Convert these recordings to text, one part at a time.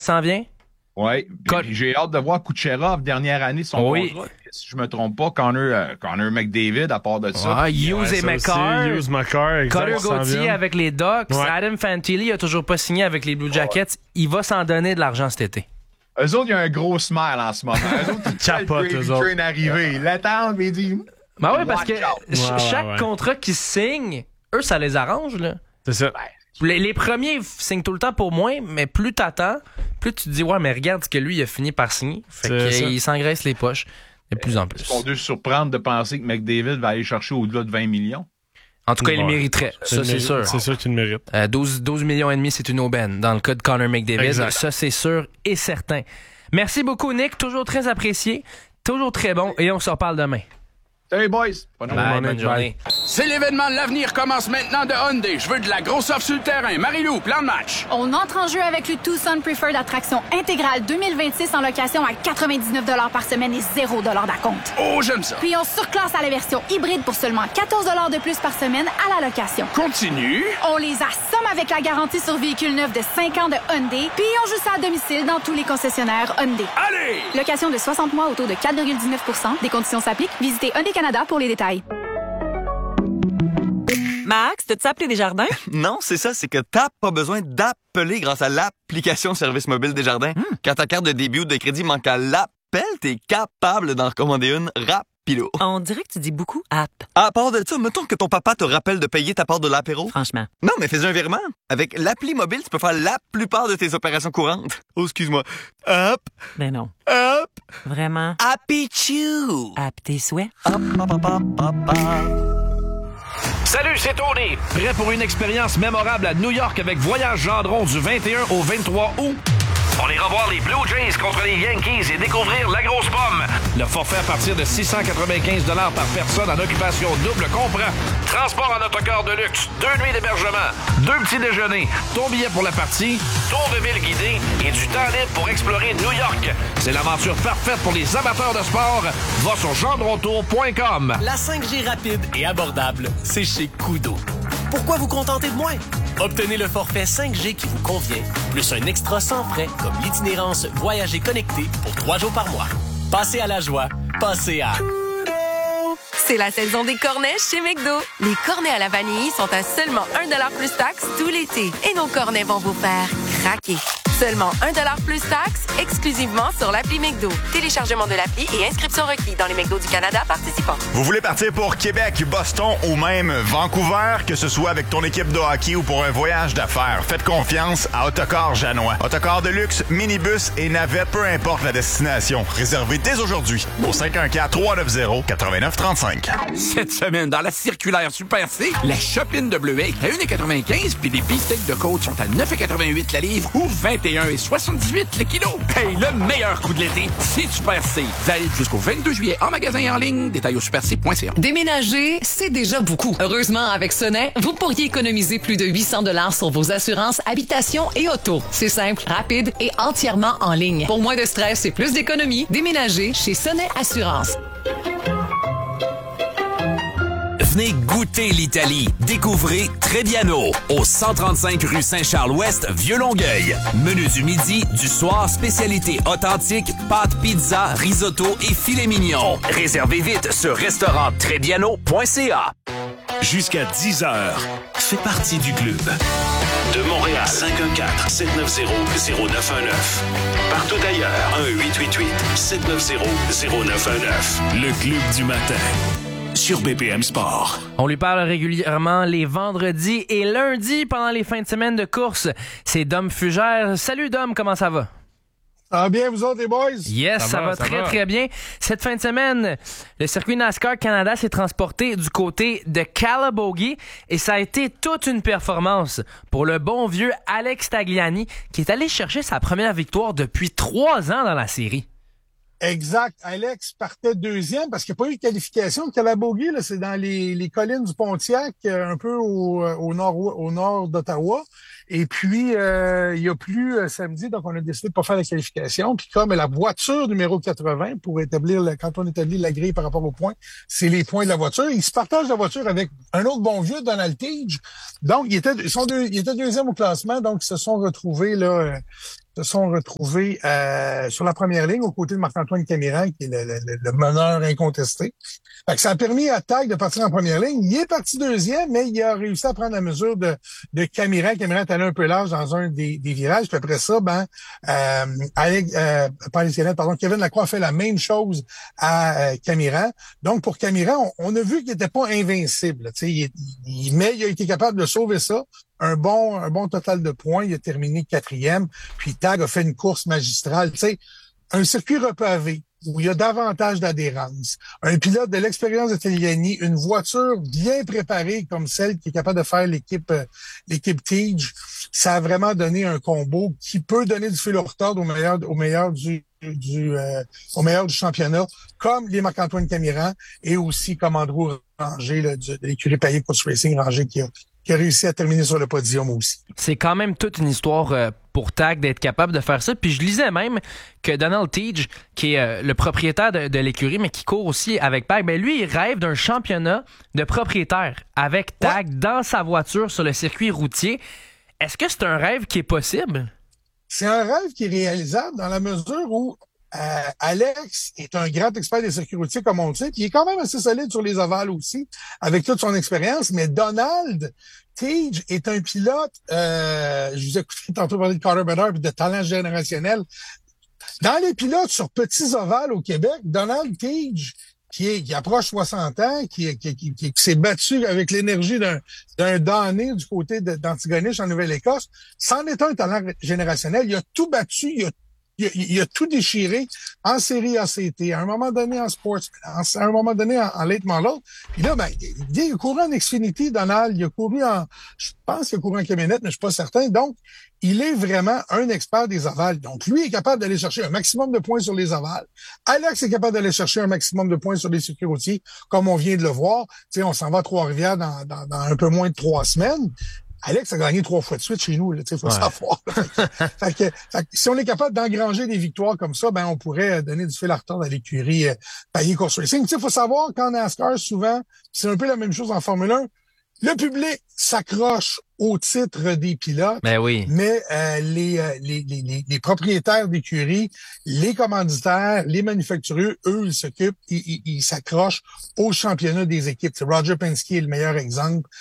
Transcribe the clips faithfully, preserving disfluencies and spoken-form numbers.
s'en vient? Oui. Puis j'ai hâte de voir Kucherov, dernière année, son oui. contrat. Si je me trompe pas, Connor, euh, Connor McDavid, à part de ça. Ah, Hughes et McCarr. Hughes, McCarr, Connor Gauthier avec les Ducks. Ouais. Adam Fantilli a toujours pas signé avec les Blue Jackets. Ouais. Il va s'en donner de l'argent cet été. Eux autres, il y a un gros smile en ce moment. Eux autres, ils capotent, eux autres. Ils arrivé. Ils l'attendent, mais ils disent... Ben oui, parce que ouais, chaque ouais, ouais. contrat qu'ils signent, eux, ça les arrange, là. C'est ça. Ben, Les, les premiers signent tout le temps pour moins, mais plus t'attends, plus tu te dis, ouais, mais regarde ce que lui, il a fini par signer. Fait qu'il s'engraisse les poches de plus en plus. On doit se surprendre de penser que McDavid va aller chercher au-delà de vingt millions. En tout cas, il le mériterait. Ça, c'est sûr. C'est sûr qu'il le mérite. Euh, douze, douze millions et demi, c'est une aubaine dans le cas de Connor McDavid. Exact. Ça, c'est sûr et certain. Merci beaucoup, Nick. Toujours très apprécié. Toujours très bon. Et on se reparle demain. Salut, boys. Bonne, Bye, bonne journée. C'est l'événement de l'avenir commence maintenant de Hyundai. Je veux de la grosse offre sur le terrain. Marie-Lou, plan de match. On entre en jeu avec le Tucson Preferred Attraction intégrale deux mille vingt-six en location à quatre-vingt-dix-neuf dollars par semaine et zéro dollars d'acompte. Oh, j'aime ça. Puis on surclasse à la version hybride pour seulement quatorze dollars de plus par semaine à la location. Continue. On les assomme avec la garantie sur véhicule neuf de cinq ans de Hyundai. Puis on joue ça à domicile dans tous les concessionnaires Hyundai. Allez! Location de soixante mois au taux de quatre virgule dix-neuf pour cent. Des conditions s'appliquent. Visitez Hyundai Canada pour les détails. Max, t'as-tu appelé Desjardins? Non, c'est ça, c'est que t'as pas besoin d'appeler grâce à l'application Service mobile Desjardins. Mm. Quand ta carte de débit ou de crédit manque à l'appel, t'es capable d'en recommander une rapido. On dirait que tu dis beaucoup app. À part de ça, mettons que ton papa te rappelle de payer ta part de l'apéro. Franchement. Non, mais fais un virement. Avec l'appli mobile, tu peux faire la plupart de tes opérations courantes. Oh, excuse-moi. Hop. Ben non. Hop. Vraiment. Happy Chew. App tes souhaits. Hop, hop, hop, hop, hop, hop. Salut, c'est Tony. Prêt pour une expérience mémorable à New York avec Voyage Gendron du vingt et un au vingt-trois août? On ira voir les Blue Jays contre les Yankees et découvrir la grosse pomme. Le forfait à partir de six cent quatre-vingt-quinze dollars par personne en occupation double comprend transport en autocar de luxe, deux nuits d'hébergement, deux petits déjeuners, ton billet pour la partie, tour de ville guidé et du temps libre pour explorer New York. C'est l'aventure parfaite pour les amateurs de sport. Va sur gendrontour point com. La cinq G rapide et abordable, c'est chez Koodo. Pourquoi vous contenter de moins? Obtenez le forfait cinq G qui vous convient, plus un extra sans frais comme l'itinérance Voyager connecté pour trois jours par mois. Passez à la joie, passez à... C'est la saison des cornets chez McDo. Les cornets à la vanille sont à seulement un dollar plus taxe tout l'été. Et nos cornets vont vous faire craquer. Seulement un dollar plus taxe, exclusivement sur l'appli McDo. Téléchargement de l'appli et inscription requis dans les McDo du Canada participants. Vous voulez partir pour Québec, Boston ou même Vancouver, que ce soit avec ton équipe de hockey ou pour un voyage d'affaires, faites confiance à Autocar Janois. Autocar de luxe, minibus et navette, peu importe la destination. Réservez dès aujourd'hui au cinq un quatre, trois neuf zéro, neuf neuf trois cinq. Cette semaine, dans la circulaire Super C, la chopine de bleuet à un virgule quatre-vingt-quinze puis les beefsteaks de côte sont à neuf virgule quatre-vingt-huit la livre ou vingt et un virgule soixante-dix-huit le kilo. Hey, le meilleur coup de l'été, c'est Super C. Valide jusqu'au vingt-deux juillet en magasin et en ligne. Détail au super c point c a. Déménager, c'est déjà beaucoup. Heureusement, avec Sonnet, vous pourriez économiser plus de huit cents dollars sur vos assurances habitation et auto. C'est simple, rapide et entièrement en ligne. Pour moins de stress et plus d'économie, déménagez chez Sonnet Assurance. Venez goûter l'Italie. Découvrez Trebbiano, au cent trente-cinq rue Saint-Charles-Ouest, Vieux-Longueuil. Menu du midi, du soir, spécialité authentique, pâtes, pizza, risotto et filet mignon. Réservez vite sur restaurant trebbiano point c a. Jusqu'à dix heures, fais partie du club. De Montréal, cinq un quatre, sept neuf zéro, zéro neuf un neuf. Partout ailleurs, un huit huit huit, sept neuf zéro, zéro neuf un neuf. Le club du matin. Sur B P M Sport. On lui parle régulièrement les vendredis et lundis pendant les fins de semaine de course. C'est Dom Fugère. Salut Dom, comment ça va? Ça va bien, vous autres, les boys? Yes, ça, ça va, va ça très, va. très bien. Cette fin de semaine, le circuit NASCAR Canada s'est transporté du côté de Calabogie et ça a été toute une performance pour le bon vieux Alex Tagliani qui est allé chercher sa première victoire depuis trois ans dans la série. Exact. Alex partait deuxième parce qu'il n'y a pas eu de qualification de Calabogie. Là, c'est dans les, les collines du Pontiac, un peu au, au nord, au nord d'Ottawa. Et puis, euh, il y a plus euh, samedi, donc on a décidé de pas faire la qualification. Puis comme la voiture numéro quatre-vingts, pour établir, le, quand on établit la grille par rapport aux points, c'est les points de la voiture. Ils se partagent la voiture avec un autre bon vieux, Donald Tige. Donc, ils étaient, ils sont deux, ils étaient deuxième au classement, donc ils se sont retrouvés là. Euh, se sont retrouvés euh, sur la première ligne aux côtés de Marc-Antoine Camiran, qui est le, le, le meneur incontesté. Fait que ça a permis à Tag de partir en première ligne. Il est parti deuxième, mais il a réussi à prendre la mesure de, de Camiran. Camiran est allé un peu large dans un des, des virages. Puis après ça, ben, euh, Alex, euh, pardon, Kevin Lacroix a fait la même chose à euh, Camiran. Donc, pour Camiran, on, on a vu qu'il n'était pas invincible. Tu sais, il, il, mais il a été capable de sauver ça. Un bon, un bon total de points. Il a terminé quatrième. Puis Tag a fait une course magistrale. Tu sais, un circuit repavé où il y a davantage d'adhérence. Un pilote de l'expérience de Tagliani, une voiture bien préparée comme celle qui est capable de faire l'équipe, euh, l'équipe Tige. Ça a vraiment donné un combo qui peut donner du fil au retordre au meilleur, au meilleur du, du, euh, au meilleur du championnat, comme les Marc-Antoine Camiran et aussi comme Andrew Ranger, là, de l'écurie Payet Course Racing, Ranger qui a, qui a réussi à terminer sur le podium aussi. C'est quand même toute une histoire euh, pour Tag d'être capable de faire ça. Puis je lisais même que Donald Tige, qui est euh, le propriétaire de, de l'écurie, mais qui court aussi avec Tag, ben lui, il rêve d'un championnat de propriétaire avec Tag ouais. dans sa voiture sur le circuit routier. Est-ce que c'est un rêve qui est possible? C'est un rêve qui est réalisable dans la mesure où Euh, Alex est un grand expert des circuits routiers, comme on le sait, puis il est quand même assez solide sur les ovales aussi, avec toute son expérience. Mais Donald Tige est un pilote, euh, je vous ai écouté tantôt parler de Carter Bernard et de talent générationnel. Dans les pilotes sur petits ovales au Québec, Donald Tige, qui, est, qui approche soixante ans, qui, qui, qui, qui, qui s'est battu avec l'énergie d'un, d'un damné du côté de, d'Antigonish en Nouvelle-Écosse, c'en est un talent générationnel. Il a tout battu, il a Il a, il a tout déchiré en série A C T, à un moment donné en sports, à un moment donné en, en late model. Puis là, ben, il, il a couru en Xfinity, Donald. Il a couru en, je pense qu'il a couru en camionnette, mais je suis pas certain. Donc, il est vraiment un expert des ovales. Donc, lui est capable d'aller chercher un maximum de points sur les ovales. Alex est capable d'aller chercher un maximum de points sur les circuits routiers, comme on vient de le voir. Tu sais, on s'en va à Trois-Rivières dans, dans, dans un peu moins de trois semaines. Alex a gagné trois fois de suite chez nous, il faut ouais. savoir. fait, que, fait que si on est capable d'engranger des victoires comme ça, ben on pourrait donner du fil à retordre à l'écurie euh, Payet Course Racing. Il faut savoir qu'en NASCAR, souvent, c'est un peu la même chose en Formule un. Le public s'accroche au titre des pilotes, ben oui. mais euh, les, euh, les, les, les, les propriétaires d'écuries, les commanditaires, les manufacturiers, eux, ils s'occupent, ils, ils, ils s'accrochent au championnat des équipes. C'est Roger Penske est le meilleur exemple.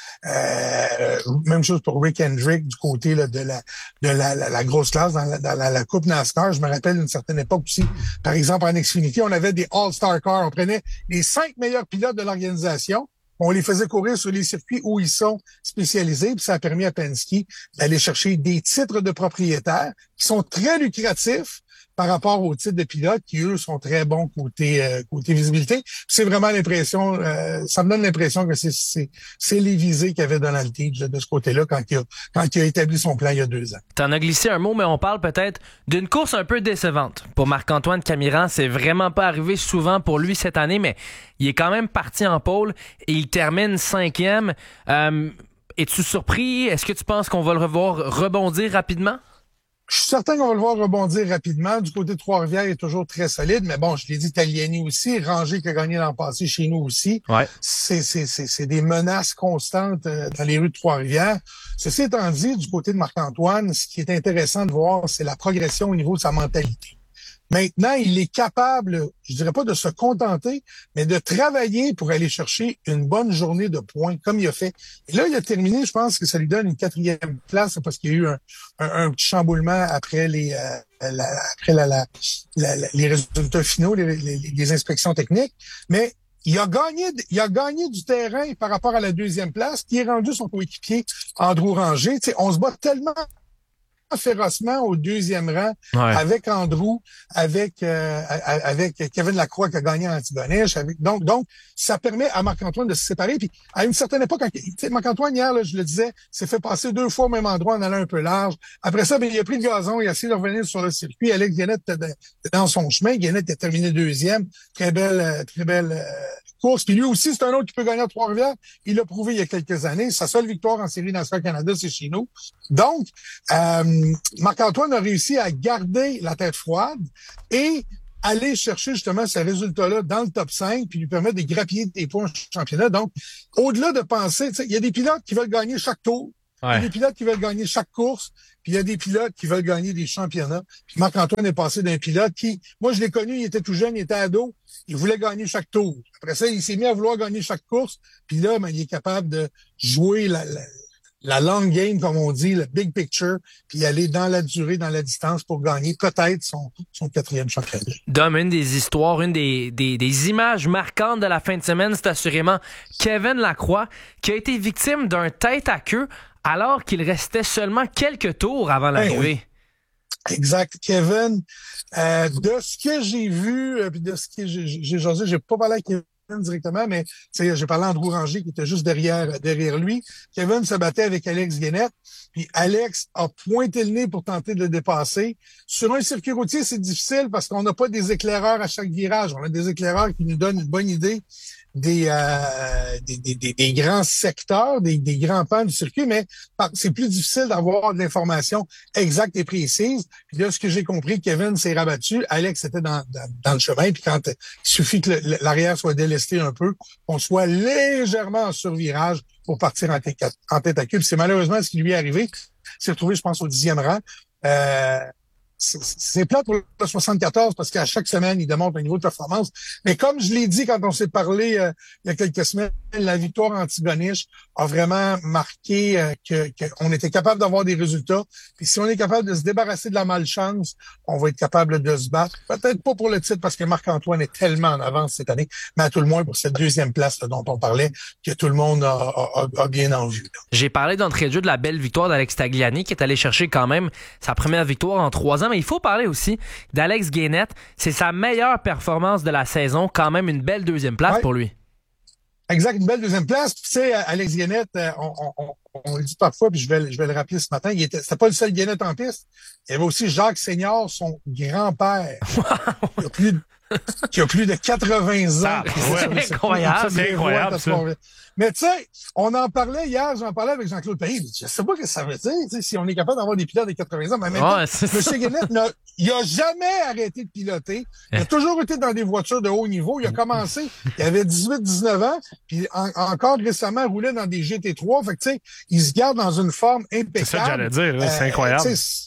Euh, même chose pour Rick Hendrick du côté là, de la de la, la, la grosse classe dans, la, dans la, la Coupe NASCAR. Je me rappelle d'une certaine époque aussi, par exemple en Xfinity, on avait des All-Star Cars. On prenait les cinq meilleurs pilotes de l'organisation. On les faisait courir sur les circuits où ils sont spécialisés, puis ça a permis à Penske d'aller chercher des titres de propriétaires qui sont très lucratifs par rapport aux titres de pilotes qui, eux, sont très bons côté euh, côté visibilité. C'est vraiment l'impression, euh, ça me donne l'impression que c'est c'est, c'est les visées qu'avait Donald Tige de ce côté-là quand il a quand il a établi son plan il y a deux ans. T'en as glissé un mot, mais on parle peut-être d'une course un peu décevante pour Marc-Antoine Camiran. C'est vraiment pas arrivé souvent pour lui cette année, mais il est quand même parti en pole et il termine cinquième. Euh, es-tu surpris? Est-ce que tu penses qu'on va le revoir rebondir rapidement? Je suis certain qu'on va le voir rebondir rapidement. Du côté de Trois-Rivières, il est toujours très solide. Mais bon, je l'ai dit, Tagliani aussi, Ranger qui a gagné l'an passé chez nous aussi. Ouais. C'est, c'est, c'est, c'est des menaces constantes dans les rues de Trois-Rivières. Ceci étant dit, du côté de Marc-Antoine, ce qui est intéressant de voir, c'est la progression au niveau de sa mentalité. Maintenant, il est capable, je dirais pas de se contenter, mais de travailler pour aller chercher une bonne journée de points, comme il a fait. Et là, il a terminé, je pense que ça lui donne une quatrième place, parce qu'il y a eu un, un, un petit chamboulement après les euh, la, après la, la, la, la, les résultats finaux, les, les, les inspections techniques. Mais il a gagné, il a gagné du terrain par rapport à la deuxième place, qui est rendu son coéquipier Andrew Ranger. Tu sais, on se bat tellement férocement au deuxième rang ouais. avec Andrew, avec euh, avec Kevin Lacroix qui a gagné en Antigonish. Avec, donc, donc, ça permet à Marc-Antoine de se séparer. Puis à une certaine époque, quand, Marc-Antoine, hier, là, je le disais, s'est fait passer deux fois au même endroit en allant un peu large. Après ça, ben, il a pris le gazon, il a essayé de revenir sur le circuit. Alex Guénette était dans son chemin. Guénette a terminé deuxième. Très belle, très belle course. Puis lui aussi, c'est un autre qui peut gagner à Trois-Rivières. Il l'a prouvé il y a quelques années. Sa seule victoire en série NASCAR Canada, c'est chez nous. Donc, euh, Marc-Antoine a réussi à garder la tête froide et aller chercher justement ces résultats-là dans le top cinq puis lui permettre de grappiller des points au championnat. Donc, au-delà de penser, il y a des pilotes qui veulent gagner chaque tour. Ouais. Il y a des pilotes qui veulent gagner chaque course, puis il y a des pilotes qui veulent gagner des championnats. Puis Marc-Antoine est passé d'un pilote qui, moi je l'ai connu, il était tout jeune, il était ado, il voulait gagner chaque tour. Après ça, il s'est mis à vouloir gagner chaque course, puis là, ben, il est capable de jouer la, la, la long game, comme on dit, le big picture, puis aller dans la durée, dans la distance pour gagner peut-être son, son quatrième championnat. Dom, une des histoires, une des, des, des images marquantes de la fin de semaine, c'est assurément Kevin Lacroix, qui a été victime d'un tête à queue alors qu'il restait seulement quelques tours avant l'arrivée. Oui. Exact. Kevin, euh, de ce que j'ai vu, euh, puis de ce que j'ai, j'ai jasé, j'ai pas parlé à Kevin directement, mais j'ai parlé à Andrew Ranger qui était juste derrière derrière lui. Kevin se battait avec Alex Guénette, puis Alex a pointé le nez pour tenter de le dépasser. Sur un circuit routier, c'est difficile parce qu'on n'a pas des éclaireurs à chaque virage. On a des éclaireurs qui nous donnent une bonne idée des, euh, des, des, des, des grands secteurs, des, des grands pans du circuit, mais c'est plus difficile d'avoir de l'information exacte et précise. Puis là, ce que j'ai compris, Kevin s'est rabattu, Alex était dans, dans, dans le chemin, puis quand il suffit que le, l'arrière soit délesté un peu, qu'on soit légèrement en survirage pour partir en tête, en tête à queue. Puis c'est malheureusement ce qui lui est arrivé. Il s'est retrouvé, je pense, au dixième rang. Euh, C'est, c'est plate pour le soixante-quatorze parce qu'à chaque semaine, il démontre un niveau de performance. Mais comme je l'ai dit quand on s'est parlé euh, il y a quelques semaines, la victoire anti-Gonish a vraiment marqué euh, que, que on était capable d'avoir des résultats. Puis si on est capable de se débarrasser de la malchance, on va être capable de se battre. Peut-être pas pour le titre parce que Marc-Antoine est tellement en avance cette année, mais à tout le moins pour cette deuxième place là, dont on parlait, que tout le monde a, a, a bien en vue. Là. J'ai parlé d'entrée de jeu de la belle victoire d'Alex Tagliani qui est allé chercher quand même sa première victoire en trois ans. Mais il faut parler aussi d'Alex Guénette. C'est sa meilleure performance de la saison. Quand même une belle deuxième place ouais. pour lui. Exact, une belle deuxième place. Tu sais, Alex Guénette, on, on, on le dit parfois, puis je vais, je vais le rappeler ce matin, il était, c'était pas le seul Guénette en piste. Il y avait aussi Jacques Senior, son grand-père, qui a plus de, qui a plus de quatre-vingts ans. Ah, ouais, c'est incroyable, c'est incroyable. Ça. Mais tu sais, on en parlait hier, j'en parlais avec Jean-Claude Payet. Je sais pas ce que ça veut dire, tu sais, si on est capable d'avoir des pilotes de quatre-vingts ans. Mais maintenant, ouais, M. Guénette, n'a, il a jamais arrêté de piloter. Il a toujours été dans des voitures de haut niveau. Il a commencé, il avait dix-huit dix-neuf ans, puis en, encore récemment, il roulait dans des G T trois. Fait que tu sais, il se garde dans une forme impeccable. C'est ça que j'allais dire, là, c'est euh, incroyable.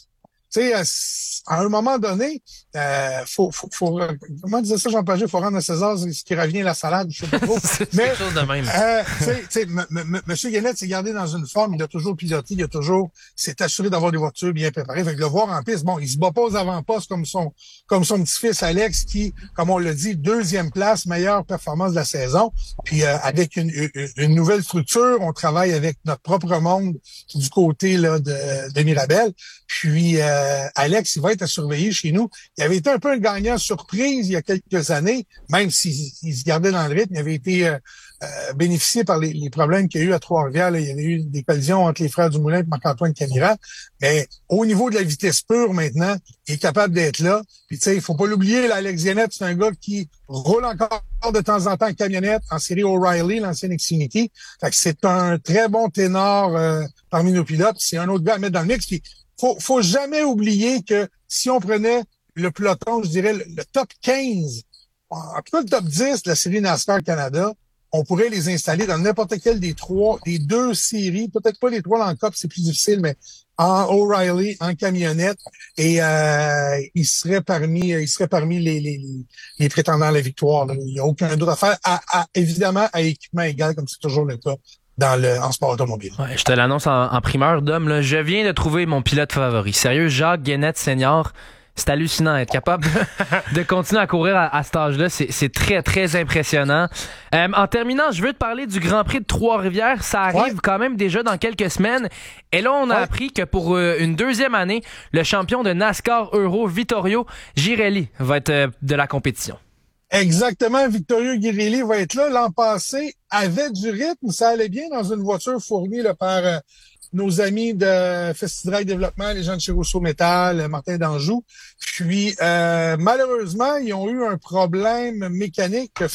Tu sais, à un moment donné, euh, faut, faut, faut, comment disait ça Jean Pagé, faut rendre à César ce qui revient à la salade, je sais pas trop. Mais, quelque chose de même. Euh, tu sais, m- m- M. Guénette s'est gardé dans une forme, il a toujours piloté, il a toujours, s'est assuré d'avoir des voitures bien préparées. Fait que le voir en piste, bon, il se bat pas aux avant-postes comme son, comme son petit-fils Alex qui, comme on l'a dit, deuxième place, meilleure performance de la saison. Puis, euh, avec une, une, une nouvelle structure, on travaille avec notre propre monde du côté, là, de, de Mirabel. Puis, euh, Alex, il va être à surveiller chez nous. Il avait été un peu un gagnant surprise il y a quelques années, même s'il il se gardait dans le rythme. Il avait été euh, euh, bénéficié par les, les problèmes qu'il y a eu à Trois-Rivières. Là. Il y avait eu des collisions entre les frères Dumoulin et Marc-Antoine Camira. Mais au niveau de la vitesse pure maintenant, il est capable d'être là. Puis tu sais, il faut pas l'oublier, là, Alex Guénette, c'est un gars qui roule encore de temps en temps en camionnette en série O'Reilly, l'ancienne Xfinity. Fait que c'est un très bon ténor euh, parmi nos pilotes. C'est un autre gars à mettre dans le mix. Puis faut, faut jamais oublier que si on prenait le peloton, je dirais le, le top quinze, en tout cas le top dix de la série NASCAR Canada, on pourrait les installer dans n'importe quelle des trois, des deux séries, peut-être pas les trois dans le Cup, c'est plus difficile, mais en O'Reilly, en camionnette, et euh, ils seraient parmi, ils seraient parmi les, les, les prétendants à la victoire. Là. Il n'y a aucun doute à faire, à, à, évidemment à équipement égal, comme c'est toujours le cas dans le en sport automobile. Ouais, je te l'annonce en, en primeur, Dom. Là, je viens de trouver mon pilote favori. Sérieux, Jacques Guénette Senior. C'est hallucinant. Être capable de continuer à courir à, à cet âge-là, c'est, c'est très, très impressionnant. Euh, en terminant, je veux te parler du Grand Prix de Trois-Rivières. Ça arrive ouais. quand même déjà dans quelques semaines. Et là, on a ouais. appris que pour euh, une deuxième année, le champion de NASCAR Euro, Vittorio Girelli, va être euh, de la compétition. Exactement, Vittorio Girelli va être là. L'an passé, avait du rythme, ça allait bien dans une voiture fournie là, par euh, nos amis de Festi-Drive Développement, les gens de chez Rousseau Métal, Martin d'Anjou. Puis, euh, malheureusement, ils ont eu un problème mécanique qui a fait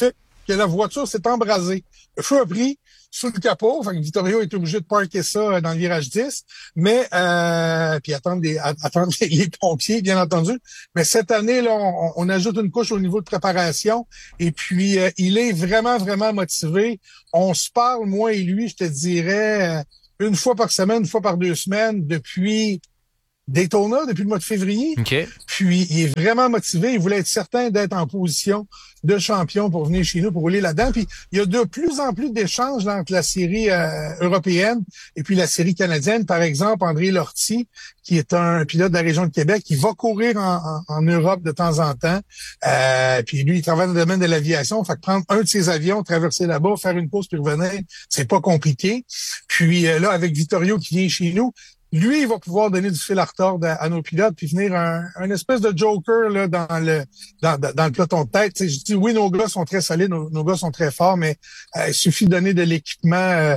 que la voiture s'est embrasée. Le feu a pris sous le capot, fait que Vittorio est obligé de parker ça dans le virage dix, mais euh, puis attendre, les, attendre les pompiers, bien entendu. Mais cette année, là, on, on ajoute une couche au niveau de préparation, et puis euh, il est vraiment, vraiment motivé. On se parle, moi et lui, je te dirais, une fois par semaine, une fois par deux semaines, depuis Daytona, depuis le mois de février. Okay. Puis, il est vraiment motivé. Il voulait être certain d'être en position de champion pour venir chez nous, pour rouler là-dedans. Puis, il y a de plus en plus d'échanges entre la série euh, européenne et puis la série canadienne. Par exemple, André Lortie, qui est un pilote de la région de Québec, qui va courir en, en, en Europe de temps en temps. Euh, puis, lui, il travaille dans le domaine de l'aviation. Fait que prendre un de ses avions, traverser là-bas, faire une pause puis revenir, c'est pas compliqué. Puis, euh, là, avec Vittorio qui vient chez nous, lui, il va pouvoir donner du fil à retordre à, à nos pilotes puis venir un, un espèce de joker là dans le dans, dans le peloton de tête. T'sais, je dis oui, nos gars sont très solides, nos, nos gars sont très forts, mais euh, il suffit de donner de l'équipement euh,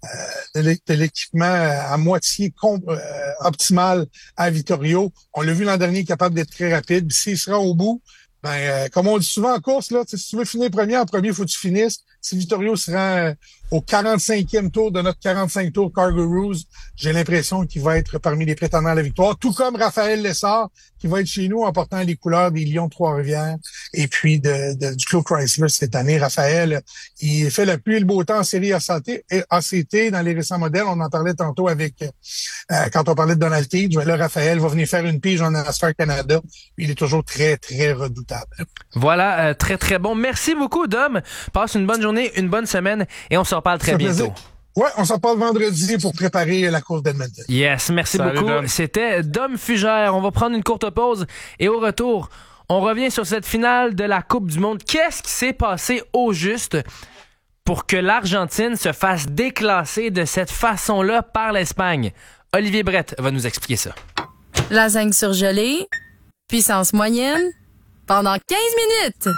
de, de l'équipement à moitié com- euh, optimal à Vittorio. On l'a vu l'an dernier, capable d'être très rapide. Puis s'il sera au bout, ben euh, comme on dit souvent en course, là, si tu veux finir premier, en premier, il faut que tu finisses. Si Vittorio se rend euh, au quarante-cinquième tour de notre quarante-cinq tours Cargouroos, j'ai l'impression qu'il va être parmi les prétendants à la victoire, tout comme Raphaël Lessard, qui va être chez nous en portant les couleurs des Lions de Trois-Rivières et puis de, de, du Claude Chrysler cette année. Raphaël, il fait la pluie et le beau temps en série A C T, A C T dans les récents modèles. On en parlait tantôt avec euh, quand on parlait de Donald Tige. Là, Raphaël va venir faire une pige en NASCAR Canada. Il est toujours très, très redoutable. Voilà, euh, très, très bon. Merci beaucoup, Dom. Passe une bonne journée, une bonne semaine et on se reparle très bientôt. Ouais, on s'en parle vendredi pour préparer la course d'Edmonton. Yes, merci Salut, beaucoup. Dom. C'était Dom Fugère. On va prendre une courte pause et au retour, on revient sur cette finale de la Coupe du Monde. Qu'est-ce qui s'est passé au juste pour que l'Argentine se fasse déclasser de cette façon-là par l'Espagne? Olivier Brett va nous expliquer ça. Lasagne surgelée, puissance moyenne, pendant quinze minutes.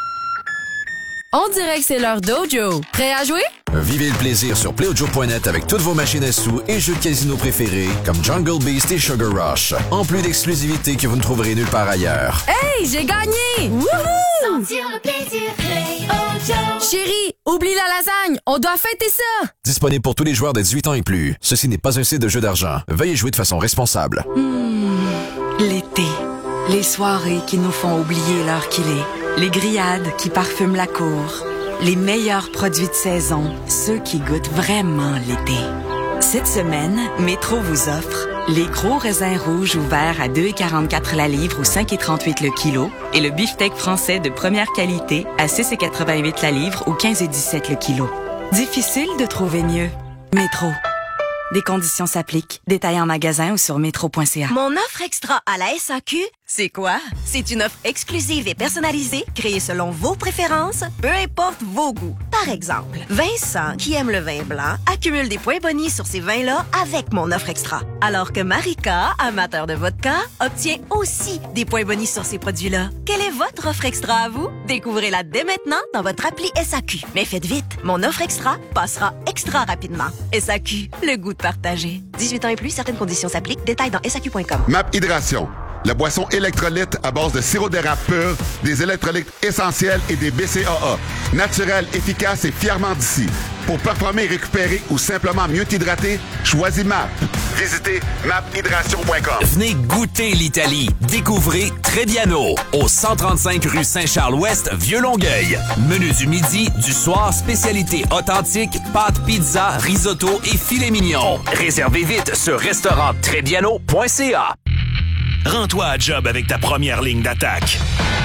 On dirait que c'est l'heure d'Ojo. Prêt à jouer? Vivez le plaisir sur play ojo point net avec toutes vos machines à sous et jeux de casino préférés comme Jungle Beast et Sugar Rush. En plus d'exclusivités que vous ne trouverez nulle part ailleurs. Hey, j'ai gagné! Wouhou! Sentir le plaisir, Play Ojo. Chérie, oublie la lasagne, on doit fêter ça! Disponible pour tous les joueurs de dix-huit ans et plus. Ceci n'est pas un site de jeu d'argent. Veuillez jouer de façon responsable. Mmh, l'été. Les soirées qui nous font oublier l'heure qu'il est. Les grillades qui parfument la cour. Les meilleurs produits de saison, ceux qui goûtent vraiment l'été. Cette semaine, Métro vous offre les gros raisins rouges ouverts à deux virgule quarante-quatre la livre ou cinq virgule trente-huit le kilo et le beefsteak français de première qualité à six virgule quatre-vingt-huit la livre ou quinze virgule dix-sept le kilo. Difficile de trouver mieux. Métro. Des conditions s'appliquent. Détails en magasin ou sur métro point c a. Mon offre extra à la S A Q, c'est quoi? C'est une offre exclusive et personnalisée, créée selon vos préférences, peu importe vos goûts. Par exemple, Vincent, qui aime le vin blanc, accumule des points bonus sur ces vins-là avec mon offre extra. Alors que Marika, amateur de vodka, obtient aussi des points bonus sur ces produits-là. Quelle est votre offre extra à vous? Découvrez-la dès maintenant dans votre appli S A Q. Mais faites vite, mon offre extra passera extra rapidement. S A Q, le goût de partager. dix-huit ans et plus, certaines conditions s'appliquent. Détails dans S A Q point com. Map Hydration, la boisson électrolyte à base de sirop d'érable pur, des électrolytes essentiels et des B C A A. Naturel, efficace et fièrement d'ici. Pour performer, récupérer ou simplement mieux t'hydrater, choisis M A P. Visitez map hydration point com. Venez goûter l'Italie. Découvrez Trebbiano au cent trente-cinq rue Saint-Charles-Ouest, Vieux-Longueuil. Menu du midi, du soir, spécialité authentique, pâtes, pizza, risotto et filet mignon. Réservez vite sur restaurant trebbiano point c a. Rends-toi à job avec ta première ligne d'attaque.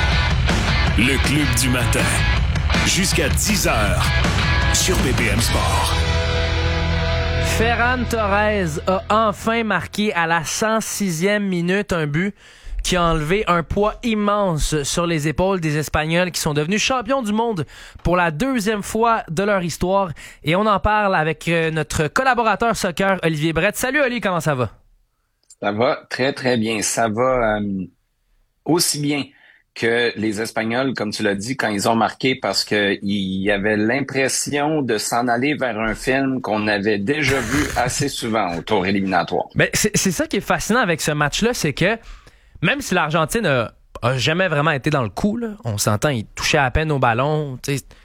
Le Club du matin. Jusqu'à dix heures sur B P M Sport. Ferran Torres a enfin marqué à la cent sixième minute un but qui a enlevé un poids immense sur les épaules des Espagnols qui sont devenus champions du monde pour la deuxième fois de leur histoire. Et on en parle avec notre collaborateur soccer, Olivier Brett. Salut Oli, comment ça va? Ça va très, très bien. Ça va euh, aussi bien que les Espagnols, comme tu l'as dit, quand ils ont marqué, parce que il y avait l'impression de s'en aller vers un film qu'on avait déjà vu assez souvent au tour éliminatoire. Ben, c'est, c'est ça qui est fascinant avec ce match-là, c'est que même si l'Argentine a, a jamais vraiment été dans le coup, là, on s'entend, ils touchaient à peine au ballon, tu sais,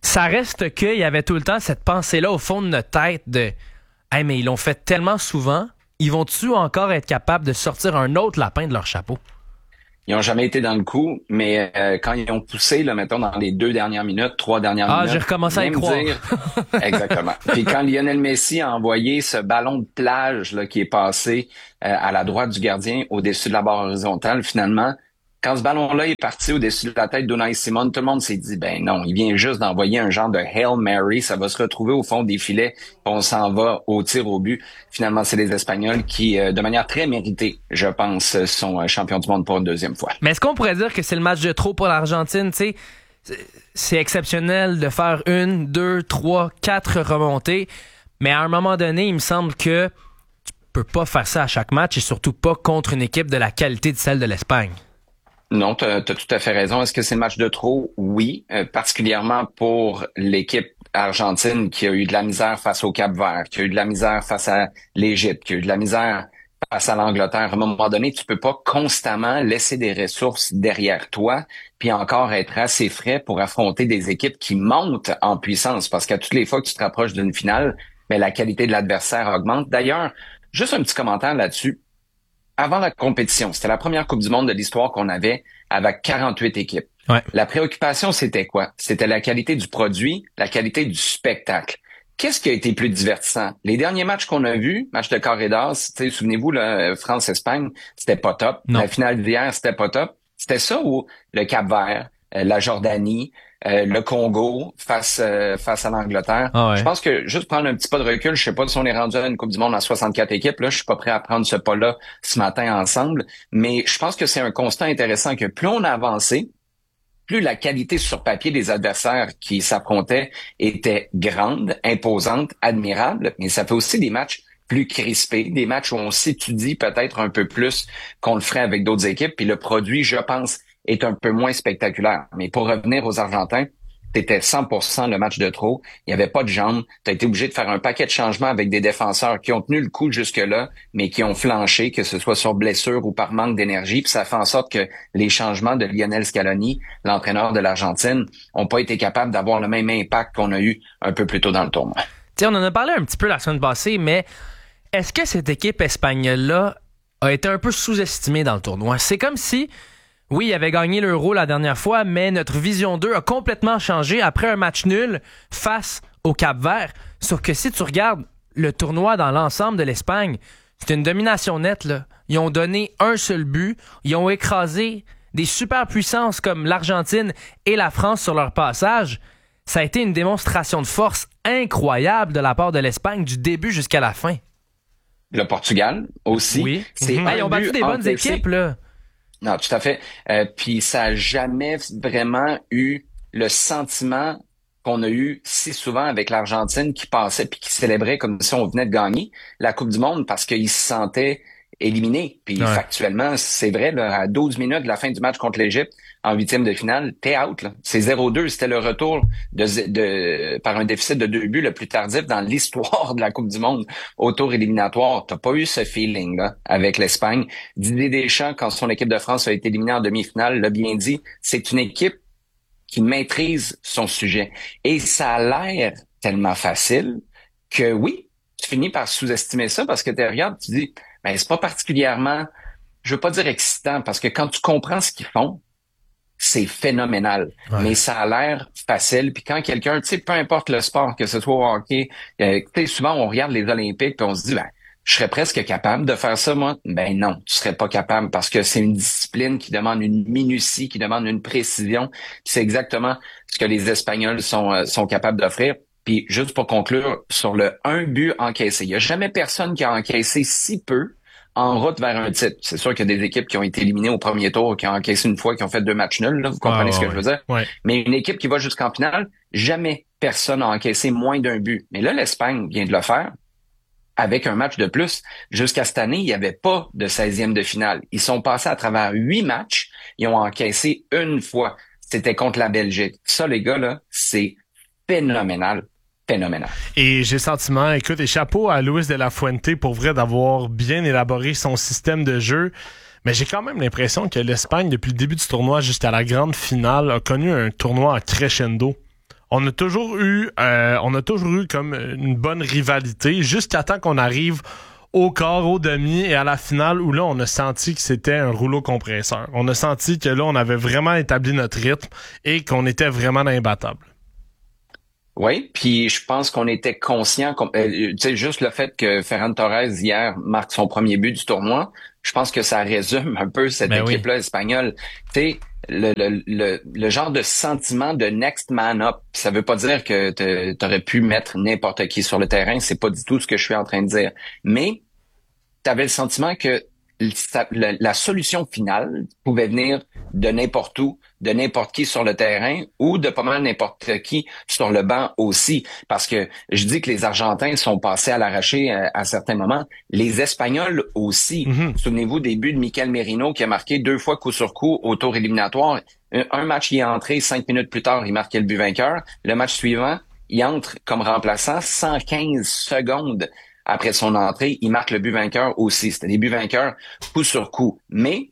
ça reste qu'il y avait tout le temps cette pensée-là au fond de notre tête de « Hey, mais ils l'ont fait tellement souvent, ils vont-tu encore être capables de sortir un autre lapin de leur chapeau? » Ils n'ont jamais été dans le coup, mais euh, quand ils ont poussé, là, mettons, dans les deux dernières minutes, trois dernières ah, minutes... Ah, j'ai recommencé à y croire. Dire... Exactement. Puis quand Lionel Messi a envoyé ce ballon de plage là, qui est passé euh, à la droite du gardien au-dessus de la barre horizontale, finalement, quand ce ballon-là est parti au-dessus de la tête d'Unai Simon, tout le monde s'est dit, ben non, il vient juste d'envoyer un genre de Hail Mary, ça va se retrouver au fond des filets, on s'en va au tir au but. Finalement, c'est les Espagnols qui, euh, de manière très méritée, je pense, sont euh, champions du monde pour une deuxième fois. Mais est-ce qu'on pourrait dire que c'est le match de trop pour l'Argentine? Tu sais, c'est exceptionnel de faire une, deux, trois, quatre remontées, mais à un moment donné, il me semble que tu peux pas faire ça à chaque match et surtout pas contre une équipe de la qualité de celle de l'Espagne. Non, tu as tout à fait raison. Est-ce que c'est le match de trop? Oui, euh, particulièrement pour l'équipe argentine qui a eu de la misère face au Cap-Vert, qui a eu de la misère face à l'Égypte, qui a eu de la misère face à l'Angleterre. À un moment donné, tu peux pas constamment laisser des ressources derrière toi puis encore être assez frais pour affronter des équipes qui montent en puissance parce qu'à toutes les fois que tu te rapproches d'une finale, ben, la qualité de l'adversaire augmente. D'ailleurs, juste un petit commentaire là-dessus. Avant la compétition, c'était la première Coupe du monde de l'histoire qu'on avait avec quarante-huit équipes. Ouais. La préoccupation, c'était quoi? C'était la qualité du produit, la qualité du spectacle. Qu'est-ce qui a été plus divertissant? Les derniers matchs qu'on a vus, match de corridors, souvenez-vous, là, France-Espagne, c'était pas top. Non. La finale d'hier, c'était pas top. C'était ça où le Cap-Vert, euh, la Jordanie, euh, le Congo face euh, face à l'Angleterre. Ah ouais. Je pense que juste prendre un petit pas de recul, je sais pas si on est rendu à une Coupe du monde à soixante-quatre équipes, là, je suis pas prêt à prendre ce pas-là ce matin ensemble, mais je pense que c'est un constat intéressant que plus on a avancé, plus la qualité sur papier des adversaires qui s'affrontaient était grande, imposante, admirable, mais ça fait aussi des matchs plus crispés, des matchs où on s'étudie peut-être un peu plus qu'on le ferait avec d'autres équipes, puis le produit, je pense, est un peu moins spectaculaire. Mais pour revenir aux Argentins, c'était cent pour cent le match de trop. Il n'y avait pas de jambes. Tu as été obligé de faire un paquet de changements avec des défenseurs qui ont tenu le coup jusque-là, mais qui ont flanché, que ce soit sur blessure ou par manque d'énergie. Puis ça fait en sorte que les changements de Lionel Scaloni, l'entraîneur de l'Argentine, n'ont pas été capables d'avoir le même impact qu'on a eu un peu plus tôt dans le tournoi. T'sais, on en a parlé un petit peu la semaine passée, mais est-ce que cette équipe espagnole-là a été un peu sous-estimée dans le tournoi? C'est comme si... Oui, il avait gagné l'Euro la dernière fois, mais notre vision d'eux a complètement changé après un match nul face au Cap-Vert. Sauf que si tu regardes le tournoi dans l'ensemble de l'Espagne, c'est une domination nette, là. Ils ont donné un seul but. Ils ont écrasé des superpuissances comme l'Argentine et la France sur leur passage. Ça a été une démonstration de force incroyable de la part de l'Espagne du début jusqu'à la fin. Le Portugal aussi. Oui. C'est mm-hmm. hey, ils ont battu des bonnes encaissé. équipes, là. Non, tout à fait. Euh, puis ça a jamais vraiment eu le sentiment qu'on a eu si souvent avec l'Argentine qui passait puis qui célébrait comme si on venait de gagner la Coupe du monde parce qu'ils se sentaient éliminés. Puis ouais. Factuellement, c'est vrai, là, à douze minutes de la fin du match contre l'Égypte, en huitième de finale, t'es out. Là. C'est zéro deux. C'était le retour de, de par un déficit de deux buts le plus tardif dans l'histoire de la Coupe du monde au tour éliminatoire. T'as pas eu ce feeling-là avec l'Espagne. Didier Deschamps, quand son équipe de France a été éliminée en demi-finale, l'a bien dit, c'est une équipe qui maîtrise son sujet. Et ça a l'air tellement facile que oui, tu finis par sous-estimer ça parce que tu regardes, tu dis, ben c'est pas particulièrement, je veux pas dire excitant, parce que quand tu comprends ce qu'ils font, c'est phénoménal. Ouais. Mais ça a l'air facile. Puis quand quelqu'un, tu sais, peu importe le sport, que ce soit au hockey, euh, tu sais, souvent on regarde les Olympiques puis on se dit, ben, je serais presque capable de faire ça, moi. Ben non, tu serais pas capable parce que c'est une discipline qui demande une minutie, qui demande une précision. C'est exactement ce que les Espagnols sont, euh, sont capables d'offrir. Puis juste pour conclure, sur le un but encaissé, il n'y a jamais personne qui a encaissé si peu en route vers un titre. C'est sûr qu'il y a des équipes qui ont été éliminées au premier tour, qui ont encaissé une fois, qui ont fait deux matchs nuls, là, vous comprenez ah, ce que ouais. je veux dire? Ouais. Mais une équipe qui va jusqu'en finale, jamais personne n'a encaissé moins d'un but. Mais là, l'Espagne vient de le faire avec un match de plus. Jusqu'à cette année, il n'y avait pas de seizième de finale. Ils sont passés à travers huit matchs, ils ont encaissé une fois. C'était contre la Belgique. Ça, les gars, là, c'est phénoménal. Phénoménal. Et j'ai le sentiment, écoute, et chapeau à Luis de la Fuente pour vrai d'avoir bien élaboré son système de jeu. Mais j'ai quand même l'impression que l'Espagne, depuis le début du tournoi jusqu'à la grande finale, a connu un tournoi en crescendo. on a toujours eu, euh, on a toujours eu comme une bonne rivalité jusqu'à temps qu'on arrive au quart, au demi et à la finale où là, on a senti que c'était un rouleau compresseur. On a senti que là, on avait vraiment établi notre rythme et qu'on était vraiment imbattable. Oui, puis je pense qu'on était conscient, euh, tu sais, juste le fait que Ferran Torres hier marque son premier but du tournoi, je pense que ça résume un peu cette ben équipe-là oui. espagnole. Tu sais, le, le, le, le genre de sentiment de next man up, ça veut pas dire que t'aurais pu mettre n'importe qui sur le terrain, c'est pas du tout ce que je suis en train de dire. Mais t'avais le sentiment que la, la solution finale pouvait venir de n'importe où, de n'importe qui sur le terrain ou de pas mal n'importe qui sur le banc aussi. Parce que je dis que les Argentins sont passés à l'arraché à, à certains moments. Les Espagnols aussi. Mm-hmm. Souvenez-vous des buts de Mikel Merino qui a marqué deux fois coup sur coup au tour éliminatoire. Un, un match, il est entré, cinq minutes plus tard, il marquait le but vainqueur. Le match suivant, il entre comme remplaçant cent quinze secondes. Après son entrée, il marque le but vainqueur aussi. C'était des buts vainqueurs coup sur coup. Mais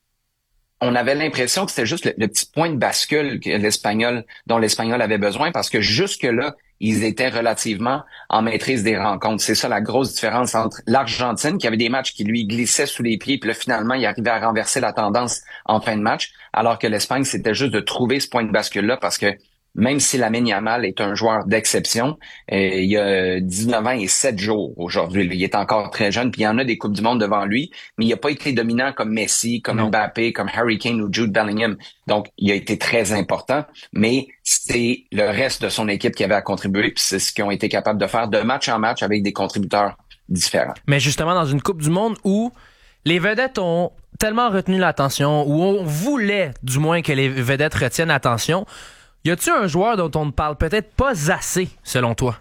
on avait l'impression que c'était juste le, le petit point de bascule que l'Espagnol, dont l'Espagnol avait besoin parce que jusque-là, ils étaient relativement en maîtrise des rencontres. C'est ça la grosse différence entre l'Argentine, qui avait des matchs qui lui glissaient sous les pieds, puis là, finalement, il arrivait à renverser la tendance en fin de match, alors que l'Espagne, c'était juste de trouver ce point de bascule-là parce que même si Lamine Yamal est un joueur d'exception, euh, il a dix-neuf ans et sept jours aujourd'hui. Il est encore très jeune, puis il y en a des Coupes du Monde devant lui, mais il n'a pas été dominant comme Messi, comme non. Mbappé, comme Harry Kane ou Jude Bellingham. Donc, il a été très important, mais c'est le reste de son équipe qui avait à contribuer, puis c'est ce qu'ils ont été capables de faire de match en match avec des contributeurs différents. Mais justement, dans une Coupe du Monde où les vedettes ont tellement retenu l'attention, où on voulait du moins que les vedettes retiennent l'attention, y a-tu un joueur dont on ne parle peut-être pas assez, selon toi?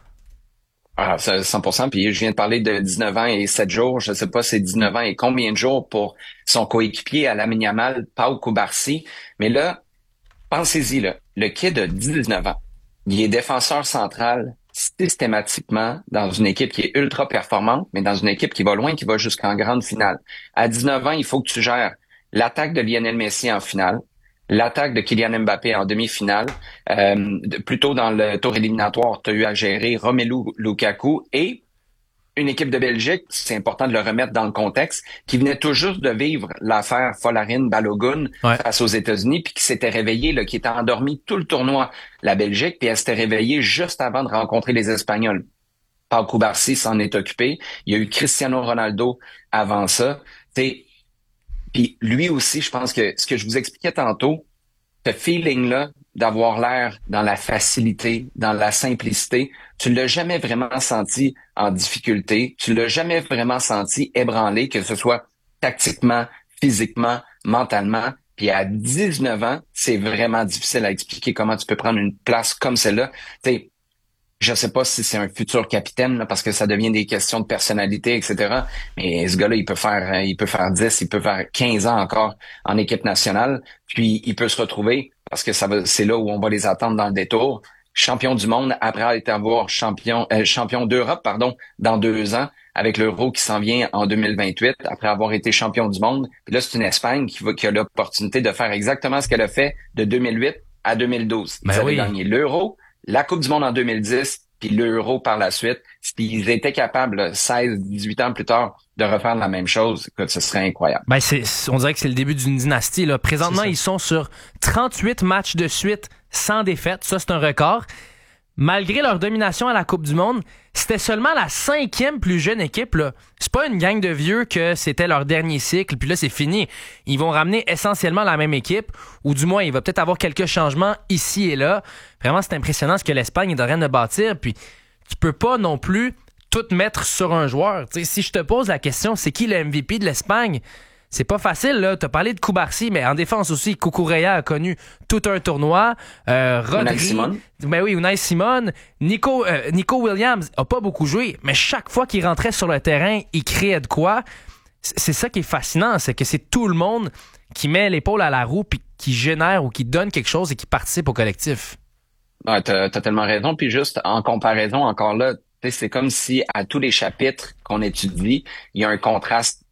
Ah, cent pour cent. Puis je viens de parler de dix-neuf ans et sept jours. Je sais pas c'est dix-neuf ans et combien de jours pour son coéquipier à Lamine Yamal, Pau Cubarsí. Mais là, pensez-y, là, le kid de dix-neuf ans, il est défenseur central systématiquement dans une équipe qui est ultra performante, mais dans une équipe qui va loin, qui va jusqu'en grande finale. À dix-neuf ans, il faut que tu gères l'attaque de Lionel Messi en finale, l'attaque de Kylian Mbappé en demi-finale. Euh, plutôt dans le tour éliminatoire, tu as eu à gérer Romelu Lukaku et une équipe de Belgique, c'est important de le remettre dans le contexte, qui venait tout juste de vivre l'affaire Folarin-Balogun ouais. face aux États-Unis, puis qui s'était réveillée, là, qui était endormie tout le tournoi, la Belgique, puis elle s'était réveillée juste avant de rencontrer les Espagnols. Pau Cubarsí s'en est occupé. Il y a eu Cristiano Ronaldo avant ça. T'sais, puis lui aussi, je pense que ce que je vous expliquais tantôt, ce feeling-là d'avoir l'air dans la facilité, dans la simplicité, tu l'as jamais vraiment senti en difficulté, tu l'as jamais vraiment senti ébranlé, que ce soit tactiquement, physiquement, mentalement. Puis à dix-neuf ans, c'est vraiment difficile à expliquer comment tu peux prendre une place comme celle-là. Tu sais, je sais pas si c'est un futur capitaine, là, parce que ça devient des questions de personnalité, et cetera. Mais ce gars-là, il peut faire, il peut faire dix, il peut faire quinze ans encore en équipe nationale. Puis il peut se retrouver, parce que ça va, c'est là où on va les attendre dans le détour, champion du monde après avoir champion, euh, champion d'Europe, pardon, dans deux ans, avec l'Euro qui s'en vient en deux mille vingt-huit, après avoir été champion du monde. Puis là, c'est une Espagne qui, va, qui a l'opportunité de faire exactement ce qu'elle a fait de deux mille huit à deux mille douze. Ils ben avaient oui. gagné l'Euro, la Coupe du monde en deux mille dix, puis l'Euro par la suite. Ils étaient capables, seize, dix-huit ans plus tard, de refaire la même chose. Écoute, ce serait incroyable. Ben c'est, on dirait que c'est le début d'une dynastie, là. Présentement, ils sont sur trente-huit matchs de suite sans défaite. Ça, c'est un record. Malgré leur domination à la Coupe du monde, c'était seulement la cinquième plus jeune équipe, là. C'est pas une gang de vieux que c'était leur dernier cycle, puis là, c'est fini. Ils vont ramener essentiellement la même équipe, ou du moins, il va peut-être avoir quelques changements ici et là. Vraiment, c'est impressionnant ce que l'Espagne est en train de bâtir, puis tu peux pas non plus tout mettre sur un joueur. T'sais, si je te pose la question, c'est qui le M V P de l'Espagne? C'est pas facile, là. T'as parlé de Cubarsí, mais en défense aussi, Cucurella a connu tout un tournoi. Euh, Rodri, Unai Simon. Ben oui, Unai Simon. Nico, euh, Nico Williams a pas beaucoup joué, mais chaque fois qu'il rentrait sur le terrain, il créait de quoi. C'est ça qui est fascinant, c'est que c'est tout le monde qui met l'épaule à la roue puis qui génère ou qui donne quelque chose et qui participe au collectif. Ah, t'as, t'as tellement raison. Puis juste en comparaison, encore là, c'est comme si à tous les chapitres qu'on étudie, il y a un contraste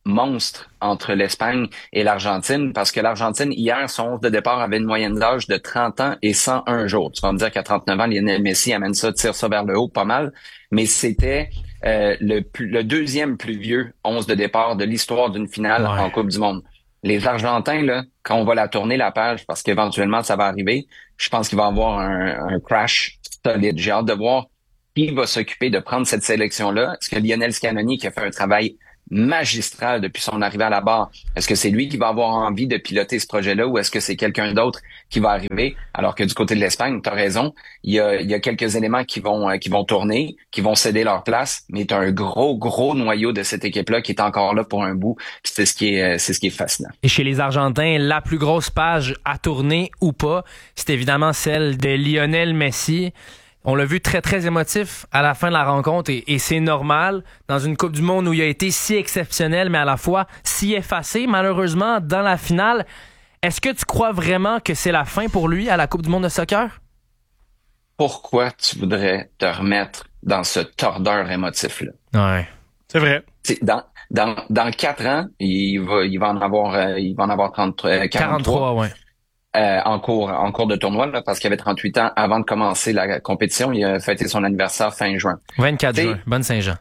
monstre entre l'Espagne et l'Argentine parce que l'Argentine, hier, son onze de départ avait une moyenne d'âge de trente ans et cent un jours. Tu vas me dire qu'à trente-neuf ans, Lionel Messi amène ça, tire ça vers le haut pas mal, mais c'était euh, le, plus, le deuxième plus vieux onze de départ de l'histoire d'une finale ouais. en Coupe du Monde. Les Argentins, là, quand on va la tourner la page, parce qu'éventuellement ça va arriver, je pense qu'il va y avoir un, un crash solide. J'ai hâte de voir qui va s'occuper de prendre cette sélection-là. Est-ce que Lionel Scaloni, qui a fait un travail magistral depuis son arrivée à la barre, est-ce que c'est lui qui va avoir envie de piloter ce projet-là ou est-ce que c'est quelqu'un d'autre qui va arriver? Alors que du côté de l'Espagne, tu as raison, il y a, il y a quelques éléments qui vont euh, qui vont tourner, qui vont céder leur place, mais tu as un gros, gros noyau de cette équipe-là qui est encore là pour un bout. C'est ce qui est, c'est ce qui est fascinant. Et chez les Argentins, la plus grosse page à tourner ou pas, c'est évidemment celle de Lionel Messi. On l'a vu très, très émotif à la fin de la rencontre et, et c'est normal dans une Coupe du Monde où il a été si exceptionnel, mais à la fois si effacé, malheureusement, dans la finale. Est-ce que tu crois vraiment que c'est la fin pour lui à la Coupe du Monde de soccer? Pourquoi tu voudrais te remettre dans ce tordeur émotif-là? Ouais, c'est vrai. C'est dans, dans, dans quatre ans, il va, il va en avoir, euh, il va en avoir trente, euh, quarante-trois. quarante-trois, ouais. Euh, en cours en cours de tournoi là, parce qu'il avait trente-huit ans avant de commencer la compétition. Il a fêté son anniversaire fin juin. vingt-quatre juin. Bonne Saint-Jean.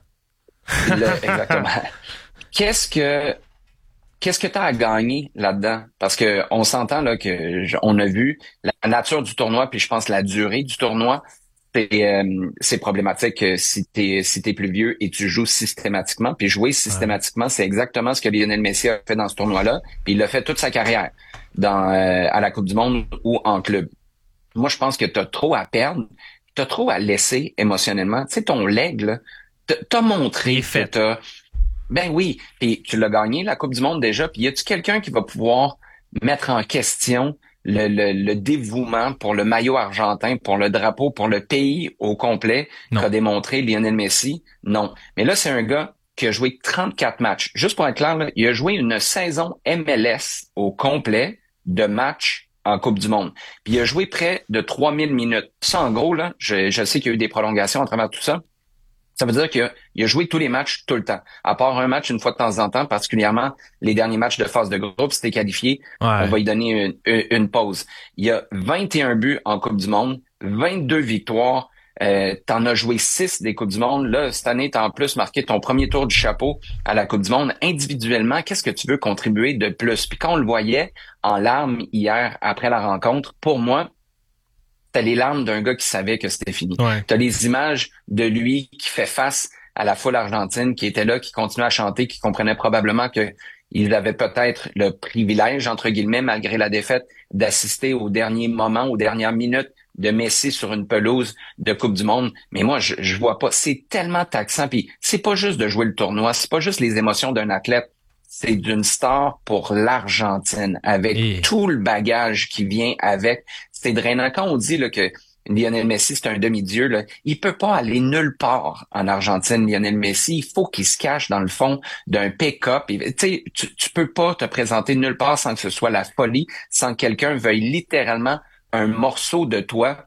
Là, exactement. Qu'est-ce que qu'est-ce que tu as à gagner là-dedans? Parce que on s'entend là que j- on a vu la nature du tournoi, puis je pense la durée du tournoi. C'est, euh, c'est problématique euh, si t'es si t'es plus vieux et tu joues systématiquement. Puis jouer systématiquement, ouais. c'est exactement ce que Lionel Messi a fait dans ce tournoi-là. Puis il l'a fait toute sa carrière dans euh, à la Coupe du Monde ou en club. Moi, je pense que t'as trop à perdre, t'as trop à laisser émotionnellement. Tu sais, ton leg, là, t'as, t'as montré que t'as... Ben oui, puis tu l'as gagné, la Coupe du Monde déjà. Puis y a-tu quelqu'un qui va pouvoir mettre en question Le, le, le dévouement pour le maillot argentin, pour le drapeau, pour le pays au complet qu'a démontré Lionel Messi? Non. Mais là, c'est un gars qui a joué trente-quatre matchs. Juste pour être clair, là, il a joué une saison M L S au complet de matchs en Coupe du Monde. Puis il a joué près de trois mille minutes. Ça, en gros, là, je, je sais qu'il y a eu des prolongations à travers tout ça. Ça veut dire qu'il a, il a joué tous les matchs tout le temps. À part un match une fois de temps en temps, particulièrement les derniers matchs de phase de groupe, si t'es qualifié, ouais. on va lui donner une, une, une pause. Il y a vingt et un buts en Coupe du Monde, vingt-deux victoires. Euh, t'en as joué six des Coupes du Monde. Là, cette année, t'as en plus marqué ton premier tour du chapeau à la Coupe du Monde. Individuellement, qu'est-ce que tu veux contribuer de plus? Puis quand on le voyait en larmes hier après la rencontre, pour moi, t'as les larmes d'un gars qui savait que c'était fini. Ouais. T'as les images de lui qui fait face à la foule argentine qui était là, qui continuait à chanter, qui comprenait probablement que il avait peut-être le privilège, entre guillemets, malgré la défaite, d'assister au dernier moment, aux dernières minutes de Messi sur une pelouse de Coupe du Monde. Mais moi, je, je vois pas. C'est tellement taxant. Puis c'est pas juste de jouer le tournoi, c'est pas juste les émotions d'un athlète. C'est d'une star pour l'Argentine, avec Et... tout le bagage qui vient avec. C'est drainant. Quand on dit là, que Lionel Messi, c'est un demi-dieu, là, il peut pas aller nulle part en Argentine, Lionel Messi. Il faut qu'il se cache dans le fond d'un pick-up. Tu sais, tu, tu peux pas te présenter nulle part sans que ce soit la folie, sans que quelqu'un veuille littéralement un morceau de toi.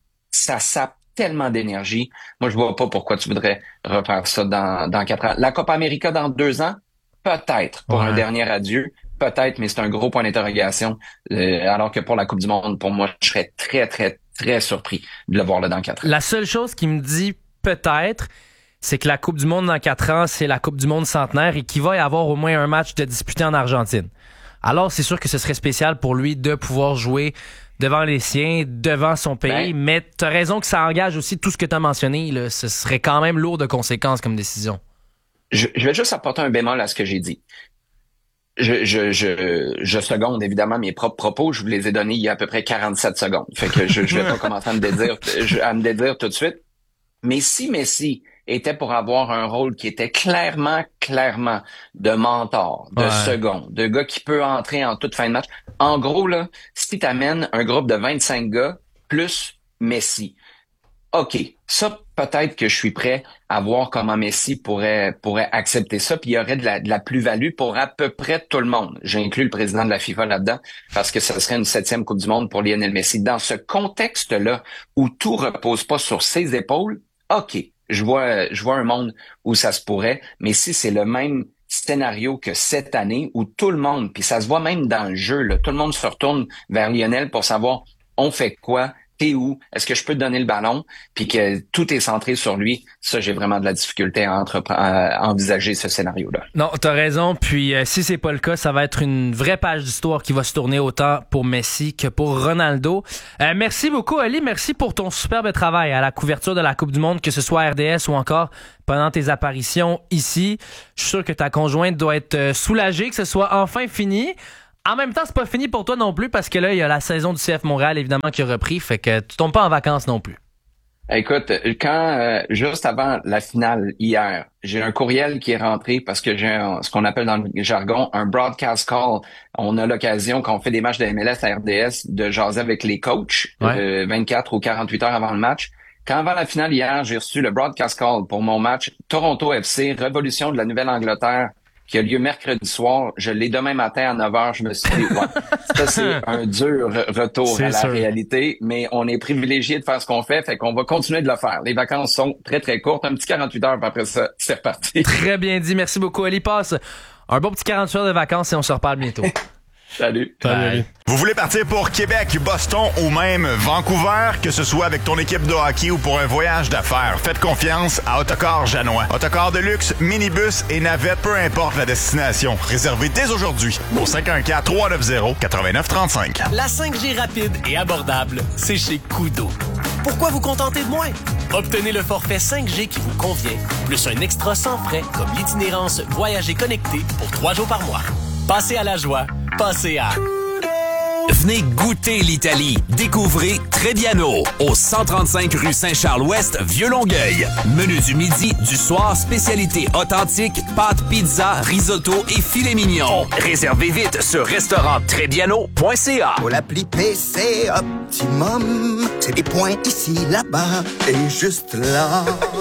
Ça sape tellement d'énergie. Moi, je vois pas pourquoi tu voudrais refaire ça dans, dans quatre ans. La Copa América dans deux ans, peut-être pour ouais. un dernier adieu. Peut-être, mais c'est un gros point d'interrogation. Euh, alors que pour la Coupe du Monde, pour moi, je serais très, très, très surpris de le voir là dans quatre ans. La seule chose qui me dit peut-être, c'est que la Coupe du Monde dans quatre ans, c'est la Coupe du Monde centenaire et qu'il va y avoir au moins un match de disputé en Argentine. Alors, c'est sûr que ce serait spécial pour lui de pouvoir jouer devant les siens, devant son pays, ben, mais t'as raison que ça engage aussi tout ce que t'as mentionné, là. Ce serait quand même lourd de conséquences comme décision. Je, je vais juste apporter un bémol à ce que j'ai dit. Je, je, je, je seconde évidemment mes propres propos. Je vous les ai donnés il y a à peu près quarante-sept secondes. Fait que je, je vais pas commencer à me dédire, à me dédire tout de suite. Mais si Messi était pour avoir un rôle qui était clairement, clairement de mentor, de ouais. second, de gars qui peut entrer en toute fin de match. En gros, là, si t'amènes un groupe de vingt-cinq gars plus Messi, OK, ça, peut-être que je suis prêt à voir comment Messi pourrait pourrait accepter ça, puis il y aurait de la, de la plus-value pour à peu près tout le monde. J'inclus le président de la FIFA là-dedans, parce que ce serait une septième Coupe du Monde pour Lionel Messi. Dans ce contexte-là, où tout repose pas sur ses épaules, OK, je vois je vois un monde où ça se pourrait, mais si c'est le même scénario que cette année où tout le monde, puis ça se voit même dans le jeu, là, tout le monde se retourne vers Lionel pour savoir on fait quoi, t'es où, est-ce que je peux te donner le ballon, puis que tout est centré sur lui. Ça, j'ai vraiment de la difficulté à, entrepre- à envisager ce scénario-là. Non, t'as raison. Puis euh, si c'est pas le cas, ça va être une vraie page d'histoire qui va se tourner autant pour Messi que pour Ronaldo. Euh, merci beaucoup, Ali. Merci pour ton superbe travail à la couverture de la Coupe du Monde, que ce soit à R D S ou encore pendant tes apparitions ici. Je suis sûr que ta conjointe doit être euh, soulagée que ce soit enfin fini. En même temps, c'est pas fini pour toi non plus parce que là, il y a la saison du C F Montréal, évidemment, qui a repris. Fait que tu tombes pas en vacances non plus. Écoute, quand euh, juste avant la finale hier, j'ai un courriel qui est rentré parce que j'ai un, ce qu'on appelle dans le jargon un broadcast call. On a l'occasion, quand on fait des matchs de M L S à R D S, de jaser avec les coachs ouais. euh, vingt-quatre ou quarante-huit heures avant le match. Quand avant la finale hier, j'ai reçu le broadcast call pour mon match Toronto F C, Révolution de la Nouvelle-Angleterre, qui a lieu mercredi soir. Je l'ai demain matin à neuf heures. Je me suis dit, ouais, ça, c'est un dur retour c'est à la sûr. réalité, mais on est privilégié de faire ce qu'on fait, fait qu'on va continuer de le faire. Les vacances sont très, très courtes. Un petit quarante-huit heures, puis après ça, c'est reparti. Très bien dit. Merci beaucoup, Ali. Passe un bon petit quarante-huit heures de vacances et on se reparle bientôt. Salut. Salut. Vous voulez partir pour Québec, Boston ou même Vancouver, que ce soit avec ton équipe de hockey ou pour un voyage d'affaires, faites confiance à Autocar Janois. Autocar de luxe, minibus et navette, peu importe la destination. Réservez dès aujourd'hui au cinq un quatre, trois neuf zéro, neuf neuf trois cinq. La cinq G rapide et abordable, c'est chez Kudo. Pourquoi vous contenter de moins? Obtenez le forfait cinq G qui vous convient, plus un extra sans frais comme l'itinérance Voyager connecté pour trois jours par mois. Passez à la joie. Passez à... Venez goûter l'Italie. Découvrez Trebbiano au cent trente-cinq rue Saint-Charles-Ouest, Vieux-Longueuil. Menu du midi, du soir, spécialité authentique, pâtes, pizza, risotto et filet mignon. Réservez vite sur restaurant trebbiano point c a. Pour l'appli P C Optimum, c'est des points ici, là-bas et juste là.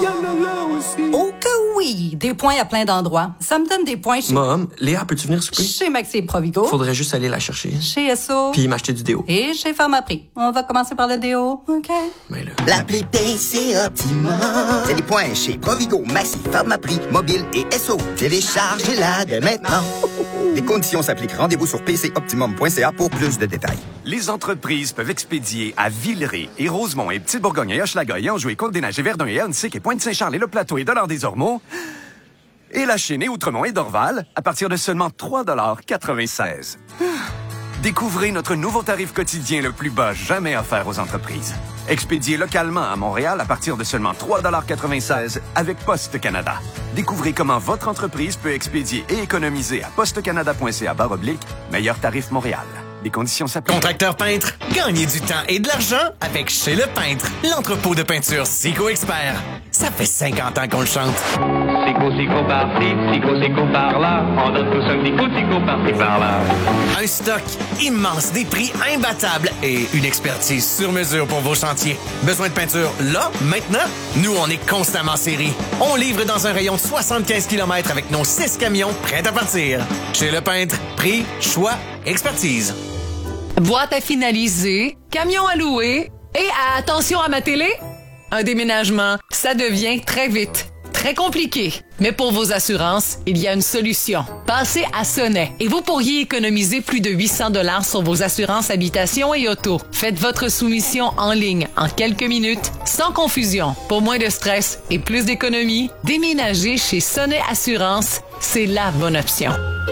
Oh que oui! Des points à plein d'endroits. Ça me donne des points chez... Mom, Léa, peux-tu venir souper? Chez Maxi Provigo. Faudrait juste aller la chercher. Chez S O. Puis m'acheter du déo. Et chez Pharmaprix. On va commencer par le déo, OK? Mais là... L'appli P C Optimum, c'est des points chez Provigo, Maxi, Pharmaprix, Mobile et S O. Téléchargez-la dès maintenant. Les conditions s'appliquent. Rendez-vous sur p c optimum point c a pour plus de détails. Les entreprises peuvent expédier à Villeray et Rosemont et Petite-Bourgogne et Hochelaga et Anjou et Côte-des-Neiges et Verdun et Huntsic et Pointe-Saint-Charles et Le Plateau et Dollard-des-Ormeaux et la Chênaie, Outremont et Dorval à partir de seulement trois dollars quatre-vingt-seize. Découvrez notre nouveau tarif quotidien le plus bas jamais offert aux entreprises. Expédié localement à Montréal à partir de seulement trois dollars quatre-vingt-seize avec Poste Canada. Découvrez comment votre entreprise peut expédier et économiser à postecanada point c a barre oblique meilleur tarif Montréal. Les conditions s'appliquent. Contracteur peintre, gagnez du temps et de l'argent avec Chez Le Peintre, l'entrepôt de peinture Sico Expert. Ça fait cinquante ans qu'on le chante. Sico, Sico par-ci, Sico, Sico par-là. On donne tous un petit coup de Sico par-ci, par-là. Un stock immense, des prix imbattables et une expertise sur mesure pour vos chantiers. Besoin de peinture là, maintenant? Nous, on est constamment en série. On livre dans un rayon de soixante-quinze kilomètres avec nos six camions prêts à partir. Chez Le Peintre, prix, choix, expertise. Boîte à finaliser, camion à louer et attention à ma télé, un déménagement, ça devient très vite, très compliqué. Mais pour vos assurances, il y a une solution. Passez à Sonnet et vous pourriez économiser plus de huit cents dollars sur vos assurances habitation et auto. Faites votre soumission en ligne en quelques minutes, sans confusion. Pour moins de stress et plus d'économie, déménager chez Sonnet Assurance, c'est la bonne option.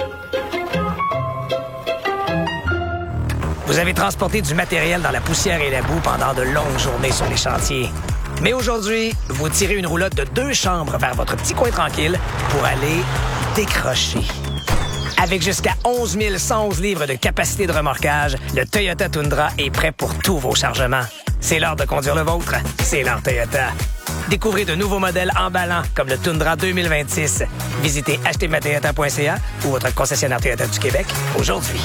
Vous avez transporté du matériel dans la poussière et la boue pendant de longues journées sur les chantiers. Mais aujourd'hui, vous tirez une roulotte de deux chambres vers votre petit coin tranquille pour aller décrocher. Avec jusqu'à onze mille cent onze livres de capacité de remorquage, le Toyota Tundra est prêt pour tous vos chargements. C'est l'heure de conduire le vôtre. C'est l'heure Toyota. Découvrez de nouveaux modèles emballants comme le Tundra deux mille vingt-six. Visitez acheter ma toyota point c a ou votre concessionnaire Toyota du Québec aujourd'hui.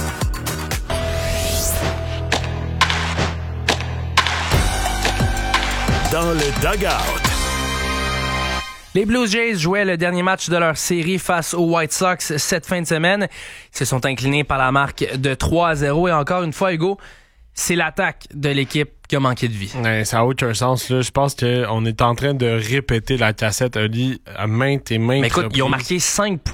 Dans le dugout. Les Blue Jays jouaient le dernier match de leur série face aux White Sox cette fin de semaine. Ils se sont inclinés par la marque de trois à zéro. Et encore une fois, Hugo, c'est l'attaque de l'équipe qui a manqué de vie. Ouais, ça n'a aucun sens. Là. Je pense qu'on est en train de répéter la cassette Ali à maintes et maintes Mais écoute, reprises. ils ont marqué cinq points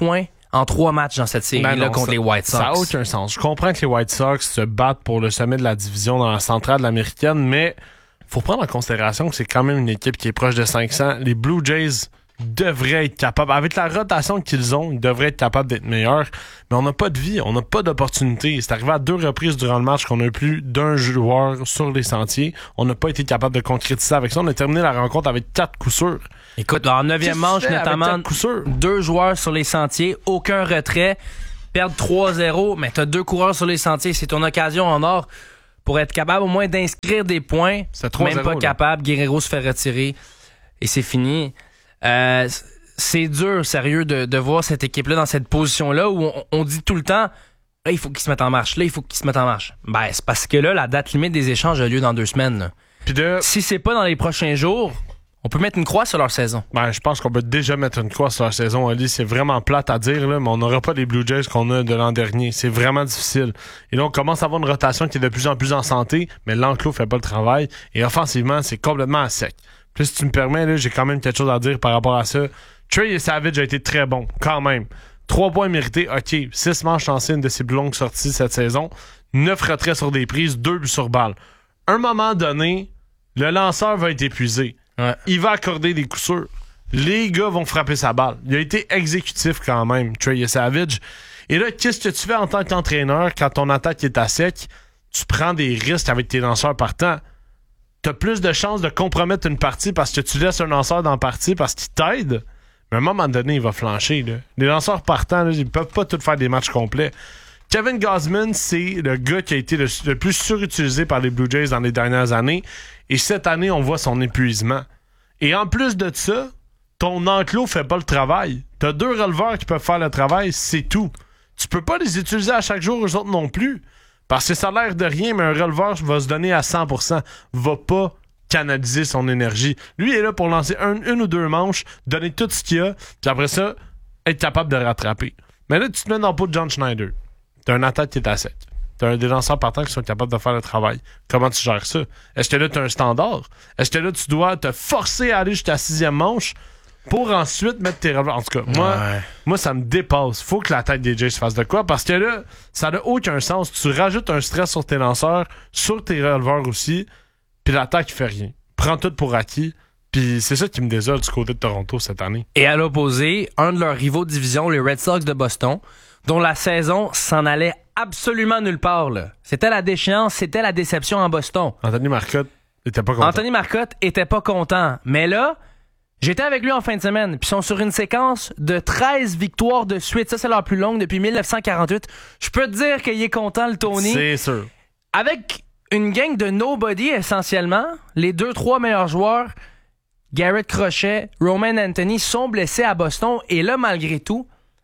en trois matchs dans cette série-là Ben non, contre ça, les White Sox. Ça n'a aucun sens. Je comprends que les White Sox se battent pour le sommet de la division dans la centrale de l'américaine, mais faut prendre en considération que c'est quand même une équipe qui est proche de cinq cents. Les Blue Jays devraient être capables, avec la rotation qu'ils ont, ils devraient être capables d'être meilleurs, mais on n'a pas de vie, on n'a pas d'opportunité. C'est arrivé à deux reprises durant le match qu'on a eu plus d'un joueur sur les sentiers. On n'a pas été capable de concrétiser avec ça. On a terminé la rencontre avec quatre coups sûrs. Écoute, en neuvième manche, notamment, deux, deux joueurs sur les sentiers, aucun retrait, perdre trois zéro, mais t'as deux coureurs sur les sentiers, c'est ton occasion en or pour être capable au moins d'inscrire des points. Même pas là. capable, Guerrero se fait retirer et c'est fini. Euh, c'est dur, sérieux, de, de voir cette équipe-là dans cette position-là où on, on dit tout le temps là, il faut qu'ils se mettent en marche, là, il faut qu'ils se mettent en marche. Ben, c'est parce que là, la date limite des échanges a lieu dans deux semaines. Là. Puis de... Si c'est pas dans les prochains jours, on peut mettre une croix sur leur saison. Ben, je pense qu'on peut déjà mettre une croix sur leur saison, Ali. C'est vraiment plate à dire, là, mais on n'aura pas les Blue Jays qu'on a de l'an dernier. C'est vraiment difficile. Et là, on commence à avoir une rotation qui est de plus en plus en santé, mais l'enclos fait pas le travail. Et offensivement, c'est complètement à sec. Puis si tu me permets, là, j'ai quand même quelque chose à dire par rapport à ça. Trey Savage a été très bon, quand même. Trois points mérités, ok. Six manches lancées, une de ses plus longues sorties cette saison. Neuf retraits sur des prises, deux buts sur balle. À un moment donné, le lanceur va être épuisé. Ouais. Il va accorder des coups sûrs. Les gars vont frapper sa balle. Il a été exécutif quand même, Trey Savage. Et là, qu'est-ce que tu fais en tant qu'entraîneur quand ton attaque est à sec? Tu prends des risques avec tes lanceurs partants. T'as plus de chances de compromettre une partie parce que tu laisses un lanceur dans la partie parce qu'il t'aide. Mais à un moment donné, il va flancher. Là. Les lanceurs partants, là, ils peuvent pas tous faire des matchs complets. Kevin Gausman, c'est le gars qui a été le, le plus surutilisé par les Blue Jays dans les dernières années. Et cette année, on voit son épuisement. Et en plus de ça, ton enclos fait pas le travail. T'as deux releveurs qui peuvent faire le travail, c'est tout. Tu peux pas les utiliser à chaque jour, eux autres non plus. Parce que ça a l'air de rien, mais un releveur va se donner à cent pour cent. Va pas canaliser son énergie. Lui, il est là pour lancer un, une ou deux manches, donner tout ce qu'il y a, puis après ça, être capable de rattraper. Mais là, tu te mets dans le pot de John Schneider. T'as un attaque qui est à sec. T'as des lanceurs partants qui sont capables de faire le travail. Comment tu gères ça? Est-ce que là, t'as un standard? Est-ce que là, tu dois te forcer à aller jusqu'à la sixième manche pour ensuite mettre tes releveurs? En tout cas, moi, ouais. moi ça me dépasse. Faut que l'attaque des Jays se fasse de quoi? Parce que là, ça n'a aucun sens. Tu rajoutes un stress sur tes lanceurs, sur tes releveurs aussi, puis l'attaque fait rien. Prends tout pour acquis. Puis c'est ça qui me désole du côté de Toronto cette année. Et à l'opposé, un de leurs rivaux de division, les Red Sox de Boston, dont la saison s'en allait absolument nulle part. Là. C'était la déchéance, c'était la déception en Boston. Anthony Marcotte était pas content. Anthony Marcotte était pas content. Mais là, j'étais avec lui en fin de semaine, puis ils sont sur une séquence de treize victoires de suite. Ça, c'est leur plus longue depuis dix-neuf cent quarante-huit. Je peux te dire qu'il est content, le Tony. C'est sûr. Avec une gang de nobody, essentiellement, les deux, trois meilleurs joueurs, Garrett Crochet, Roman Anthony, sont blessés à Boston. Et là, malgré tout,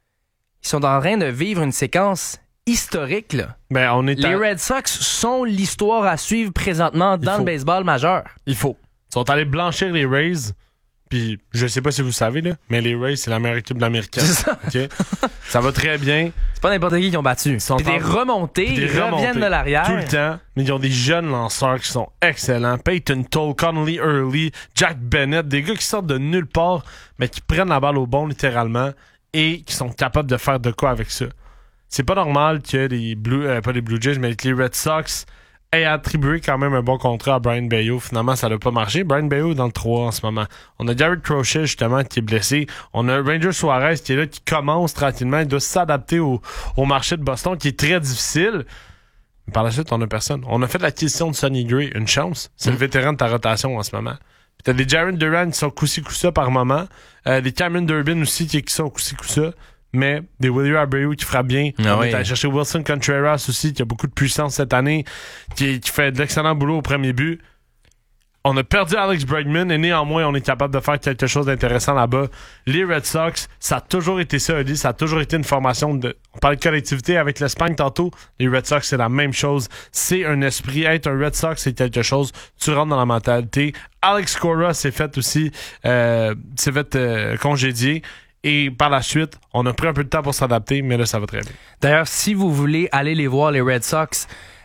ils sont en train de vivre une séquence historique. Là. Ben, on est les à... Red Sox sont l'histoire à suivre présentement dans le baseball majeur. Il faut. Ils sont allés blanchir les Rays. Puis, je sais pas si vous savez, là, mais les Rays, c'est la meilleure équipe de l'américaine. C'est ça. Okay? Ça va très bien. C'est pas n'importe qui qui ont battu. Ils sont des remontées, des ils remontées, reviennent de l'arrière. Tout le temps. Mais ils ont des jeunes lanceurs qui sont excellents. Peyton Toll, Connolly Early, Jack Bennett, des gars qui sortent de nulle part, mais qui prennent la balle au bon, littéralement, et qui sont capables de faire de quoi avec ça. C'est pas normal que les Blue, euh, pas les Blue Jays, mais que les Red Sox aient attribué quand même un bon contrat à Brian Bayo. Finalement, ça n'a pas marché. Brian Bayo est dans le trois en ce moment. On a Garrett Crochet, justement, qui est blessé. On a Ranger Suarez qui est là, qui commence tranquillement. Il doit s'adapter au, au marché de Boston, qui est très difficile. Mais par la suite, on a personne. On a fait l'acquisition de Sonny Gray. Une chance. C'est mmh. le vétéran de ta rotation en ce moment. Puis t'as des Jarren Duran qui sont coup-ci coup-ça par moment. Euh, des Cameron Durbin aussi qui, qui sont coup-ci coup-ça. Mais des Willie Abreu qui fera bien. Ah on oui. est allé chercher Wilson Contreras aussi, qui a beaucoup de puissance cette année, qui, qui fait de l'excellent boulot au premier but. On a perdu Alex Bregman et néanmoins, on est capable de faire quelque chose d'intéressant là-bas. Les Red Sox, ça a toujours été ça, Oli. Ça a toujours été une formation de... On parlait de collectivité avec l'Espagne tantôt. Les Red Sox, c'est la même chose. C'est un esprit. Être un Red Sox, c'est quelque chose. Tu rentres dans la mentalité. Alex Cora s'est fait aussi... Euh, s'est fait euh, congédier. Et par la suite, on a pris un peu de temps pour s'adapter, mais là, ça va très bien. D'ailleurs, si vous voulez aller les voir, les Red Sox,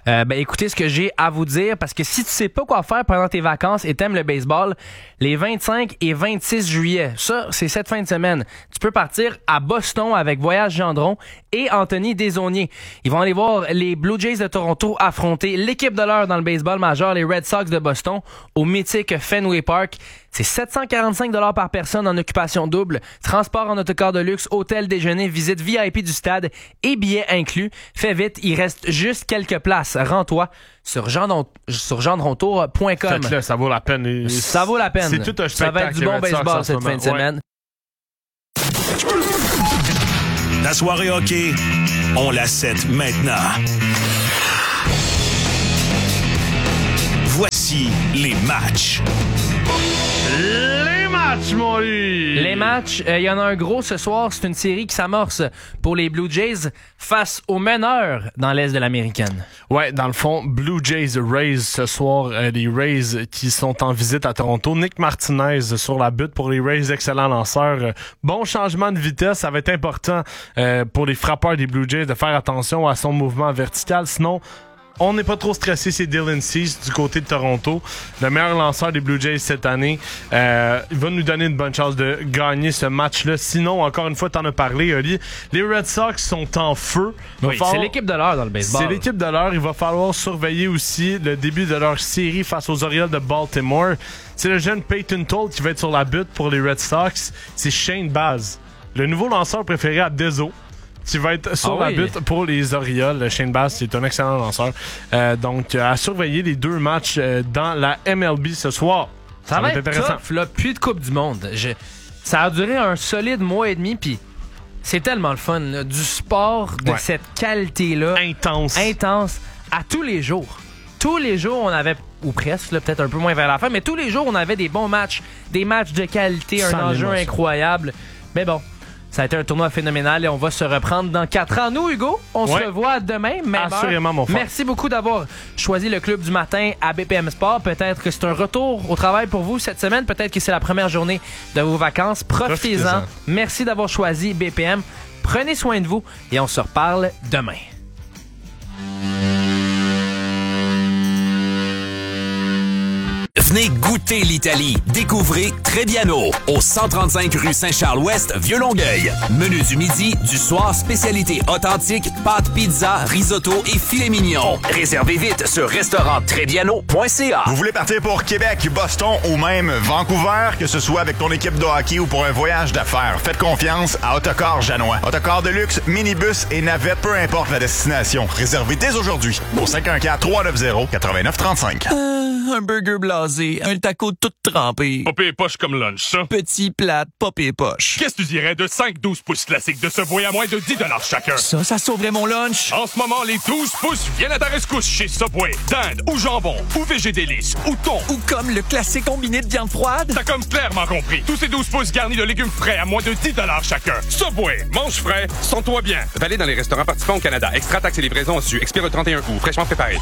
Euh, ben écoutez ce que j'ai à vous dire, parce que si tu sais pas quoi faire pendant tes vacances et t'aimes le baseball, les vingt-cinq et vingt-six juillet, ça c'est cette fin de semaine, tu peux partir à Boston avec Voyage Gendron et Anthony Desaulniers. Ils vont aller voir les Blue Jays de Toronto affronter l'équipe de l'heure dans le baseball majeur, les Red Sox de Boston, au mythique Fenway Park. C'est sept cent quarante-cinq dollars par personne en occupation double, transport en autocar de luxe, hôtel, déjeuner, visite V I P du stade et billets inclus. Fais vite, il reste juste quelques places. Rends-toi sur gendron sur gendrontour point com. Faites-le, ça vaut la peine. Ça vaut la peine. C'est tout un Ça va être spectacle, du bon les Red Sox, baseball en cette ce fin de moment. semaine. La soirée hockey, on la set maintenant. Voici les matchs. Les matchs, mon lit! Les matchs, il euh, y en a un gros ce soir. C'est une série qui s'amorce pour les Blue Jays face aux meneurs dans l'Est de l'Américaine. Ouais, dans le fond, Blue Jays Rays ce soir, euh, les Rays qui sont en visite à Toronto. Nick Martinez sur la butte pour les Rays, excellent lanceur. Euh, bon changement de vitesse, ça va être important euh, pour les frappeurs des Blue Jays de faire attention à son mouvement vertical. Sinon, on n'est pas trop stressé, c'est Dylan Cease du côté de Toronto, le meilleur lanceur des Blue Jays cette année. Euh, il va nous donner une bonne chance de gagner ce match-là. Sinon, encore une fois, t'en as parlé, Oli, les Red Sox sont en feu. Oui, falloir... c'est l'équipe de l'heure dans le baseball. C'est l'équipe de l'heure. Il va falloir surveiller aussi le début de leur série face aux Orioles de Baltimore. C'est le jeune Peyton Toll qui va être sur la butte pour les Red Sox. C'est Shane Baz, le nouveau lanceur préféré à Dezo, qui va être sur ah la oui. butte pour les Orioles. Shane Baz, c'est un excellent lanceur. Euh, donc, à surveiller les deux matchs euh, dans la M L B ce soir. Ça, ça va être intéressant. Tough, là, plus de Coupe du Monde. Je... Ça a duré un solide mois et demi, puis c'est tellement le fun. Là. Du sport de ouais. cette qualité-là. Intense. Intense. À tous les jours. Tous les jours, on avait, ou presque, là, peut-être un peu moins vers la fin, mais tous les jours, on avait des bons matchs. Des matchs de qualité, un enjeu incroyable. Mais bon, ça a été un tournoi phénoménal et on va se reprendre dans quatre ans. Nous, Hugo, on ouais. se revoit demain. Même Assurément, mon frère. Merci beaucoup d'avoir choisi le club du matin à B P M Sport. Peut-être que c'est un retour au travail pour vous cette semaine. Peut-être que c'est la première journée de vos vacances. Profitez-en. Profitez-en. Merci d'avoir choisi B P M. Prenez soin de vous et on se reparle demain. Venez goûter l'Italie. Découvrez Trebbiano au cent trente-cinq rue Saint-Charles-Ouest, Vieux-Longueuil. Menu du midi, du soir, spécialité authentique, pâtes, pizza, risotto et filet mignon. Réservez vite sur restaurant trebbiano point c a. Vous voulez partir pour Québec, Boston ou même Vancouver, que ce soit avec ton équipe de hockey ou pour un voyage d'affaires, faites confiance à Autocar Janois. Autocar de luxe, minibus et navette, peu importe la destination. Réservez dès aujourd'hui au cinq un quatre, trois neuf zéro, neuf neuf trois cinq. Euh, un burger blasé, un taco tout trempé. Pas pire poche comme lunch, ça. Petit plat, pas pire poche. Qu'est-ce que tu dirais de cinq douze pouces classiques de Subway à moins de dix dollars chacun? Ça, ça sauverait mon lunch. En ce moment, les douze pouces viennent à ta rescousse chez Subway. Dinde ou jambon, ou végé délice, ou thon. Ou comme le classique combiné de viande froide. T'as comme clairement compris. Tous ces douze pouces garnis de légumes frais à moins de dix dollars chacun. Subway, mange frais, sens-toi bien. Valide dans les restaurants participants au Canada. Extra taxes et livraison au su. Expire le trente et un août. Fraîchement préparé.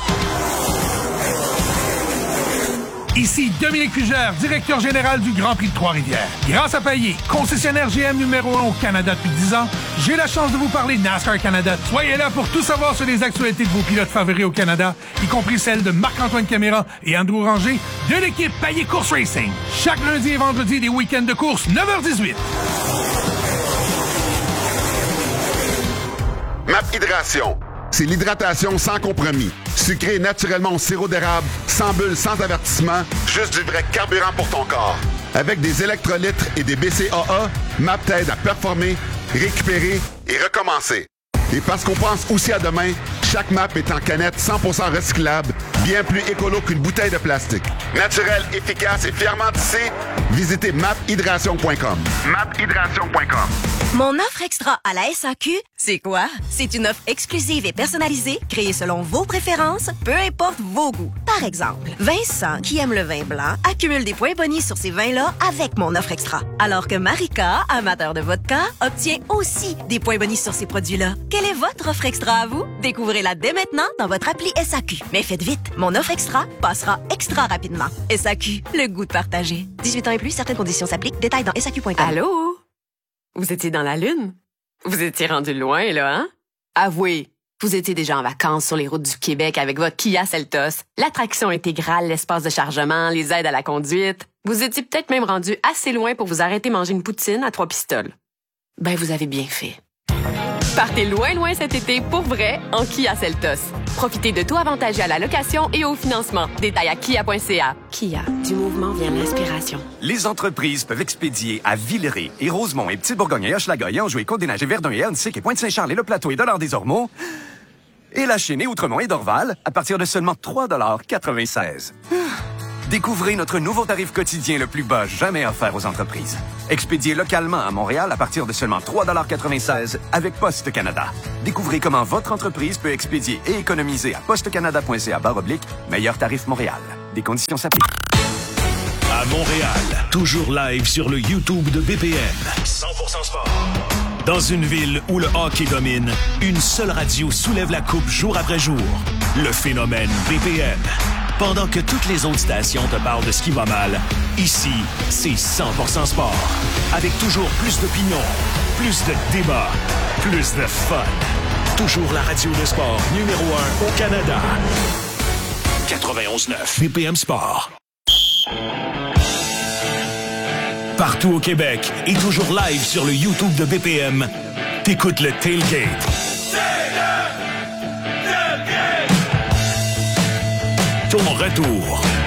Ici Dominique Fugère, directeur général du Grand Prix de Trois-Rivières. Grâce à Payet, concessionnaire G M numéro un au Canada depuis dix ans, j'ai la chance de vous parler de NASCAR Canada. Soyez là pour tout savoir sur les actualités de vos pilotes favoris au Canada, y compris celles de Marc-Antoine Caméra et Andrew Ranger de l'équipe Payet Course Racing. Chaque lundi et vendredi, des week-ends de course, neuf heures dix-huit. Map Hydration. C'est l'hydratation sans compromis. Sucré naturellement au sirop d'érable, sans bulles, sans avertissement, juste du vrai carburant pour ton corps. Avec des électrolytes et des B C A A, M A P t'aide à performer, récupérer et recommencer. Et parce qu'on pense aussi à demain, chaque M A P est en canette cent pour cent recyclable, bien plus écolo qu'une bouteille de plastique. Naturel, efficace et fièrement tissé, visitez map hydration point com. map hydration point com. Mon offre extra à la S A Q, c'est quoi? C'est une offre exclusive et personnalisée, créée selon vos préférences, peu importe vos goûts. Par exemple, Vincent, qui aime le vin blanc, accumule des points bonus sur ces vins-là avec mon offre extra. Alors que Marika, amateur de vodka, obtient aussi des points bonus sur ces produits-là. Quelle est votre offre extra à vous? Découvrez-la dès maintenant dans votre appli S A Q. Mais faites vite, mon offre extra passera extra rapidement. S A Q, le goût de partager. dix-huit ans et plus, certaines conditions s'appliquent. Détails dans S A Q point com. Allô? Vous étiez dans la Lune? Vous étiez rendu loin, là, hein? Avouez, Vous étiez déjà en vacances sur les routes du Québec avec votre Kia Seltos, l'attraction intégrale, l'espace de chargement, les aides à la conduite. Vous étiez peut-être même rendu assez loin pour vous arrêter manger une poutine à trois pistoles. Ben, vous avez bien fait. Partez loin, loin cet été pour vrai en Kia Seltos. Profitez de tout avantagé à la location et au financement. Détails à kia point c a. Kia, du mouvement vient l'inspiration. Les entreprises peuvent expédier à Villeray et Rosemont et Petite-Bourgogne et Hochelaga et Anjou et Côte-des-Neiges et Verdun et Annecy et Pointe-Saint-Charles et Le Plateau et Dollard-des-Ormeaux. Et la Chênaie, Outremont et Dorval à partir de seulement trois dollars quatre-vingt-seize. Découvrez notre nouveau tarif quotidien le plus bas jamais offert aux entreprises. Expédié localement à Montréal à partir de seulement trois dollars quatre-vingt-seize avec Poste Canada. Découvrez comment votre entreprise peut expédier et économiser à postecanada point c a barre oblique meilleur tarif Montréal. Des conditions s'appliquent. À Montréal, toujours live sur le YouTube de B P M. cent pour cent sport. Dans une ville où le hockey domine, une seule radio soulève la coupe jour après jour. Le phénomène B P M. Pendant que toutes les autres stations te parlent de ce qui va mal, ici, c'est cent pour cent sport. Avec toujours plus d'opinions, plus de débats, plus de fun. Toujours la radio de sport numéro un au Canada. quatre-vingt-onze neuf B P M Sport. Partout au Québec et toujours live sur le YouTube de B P M, t'écoutes le Tailgate. Ton retour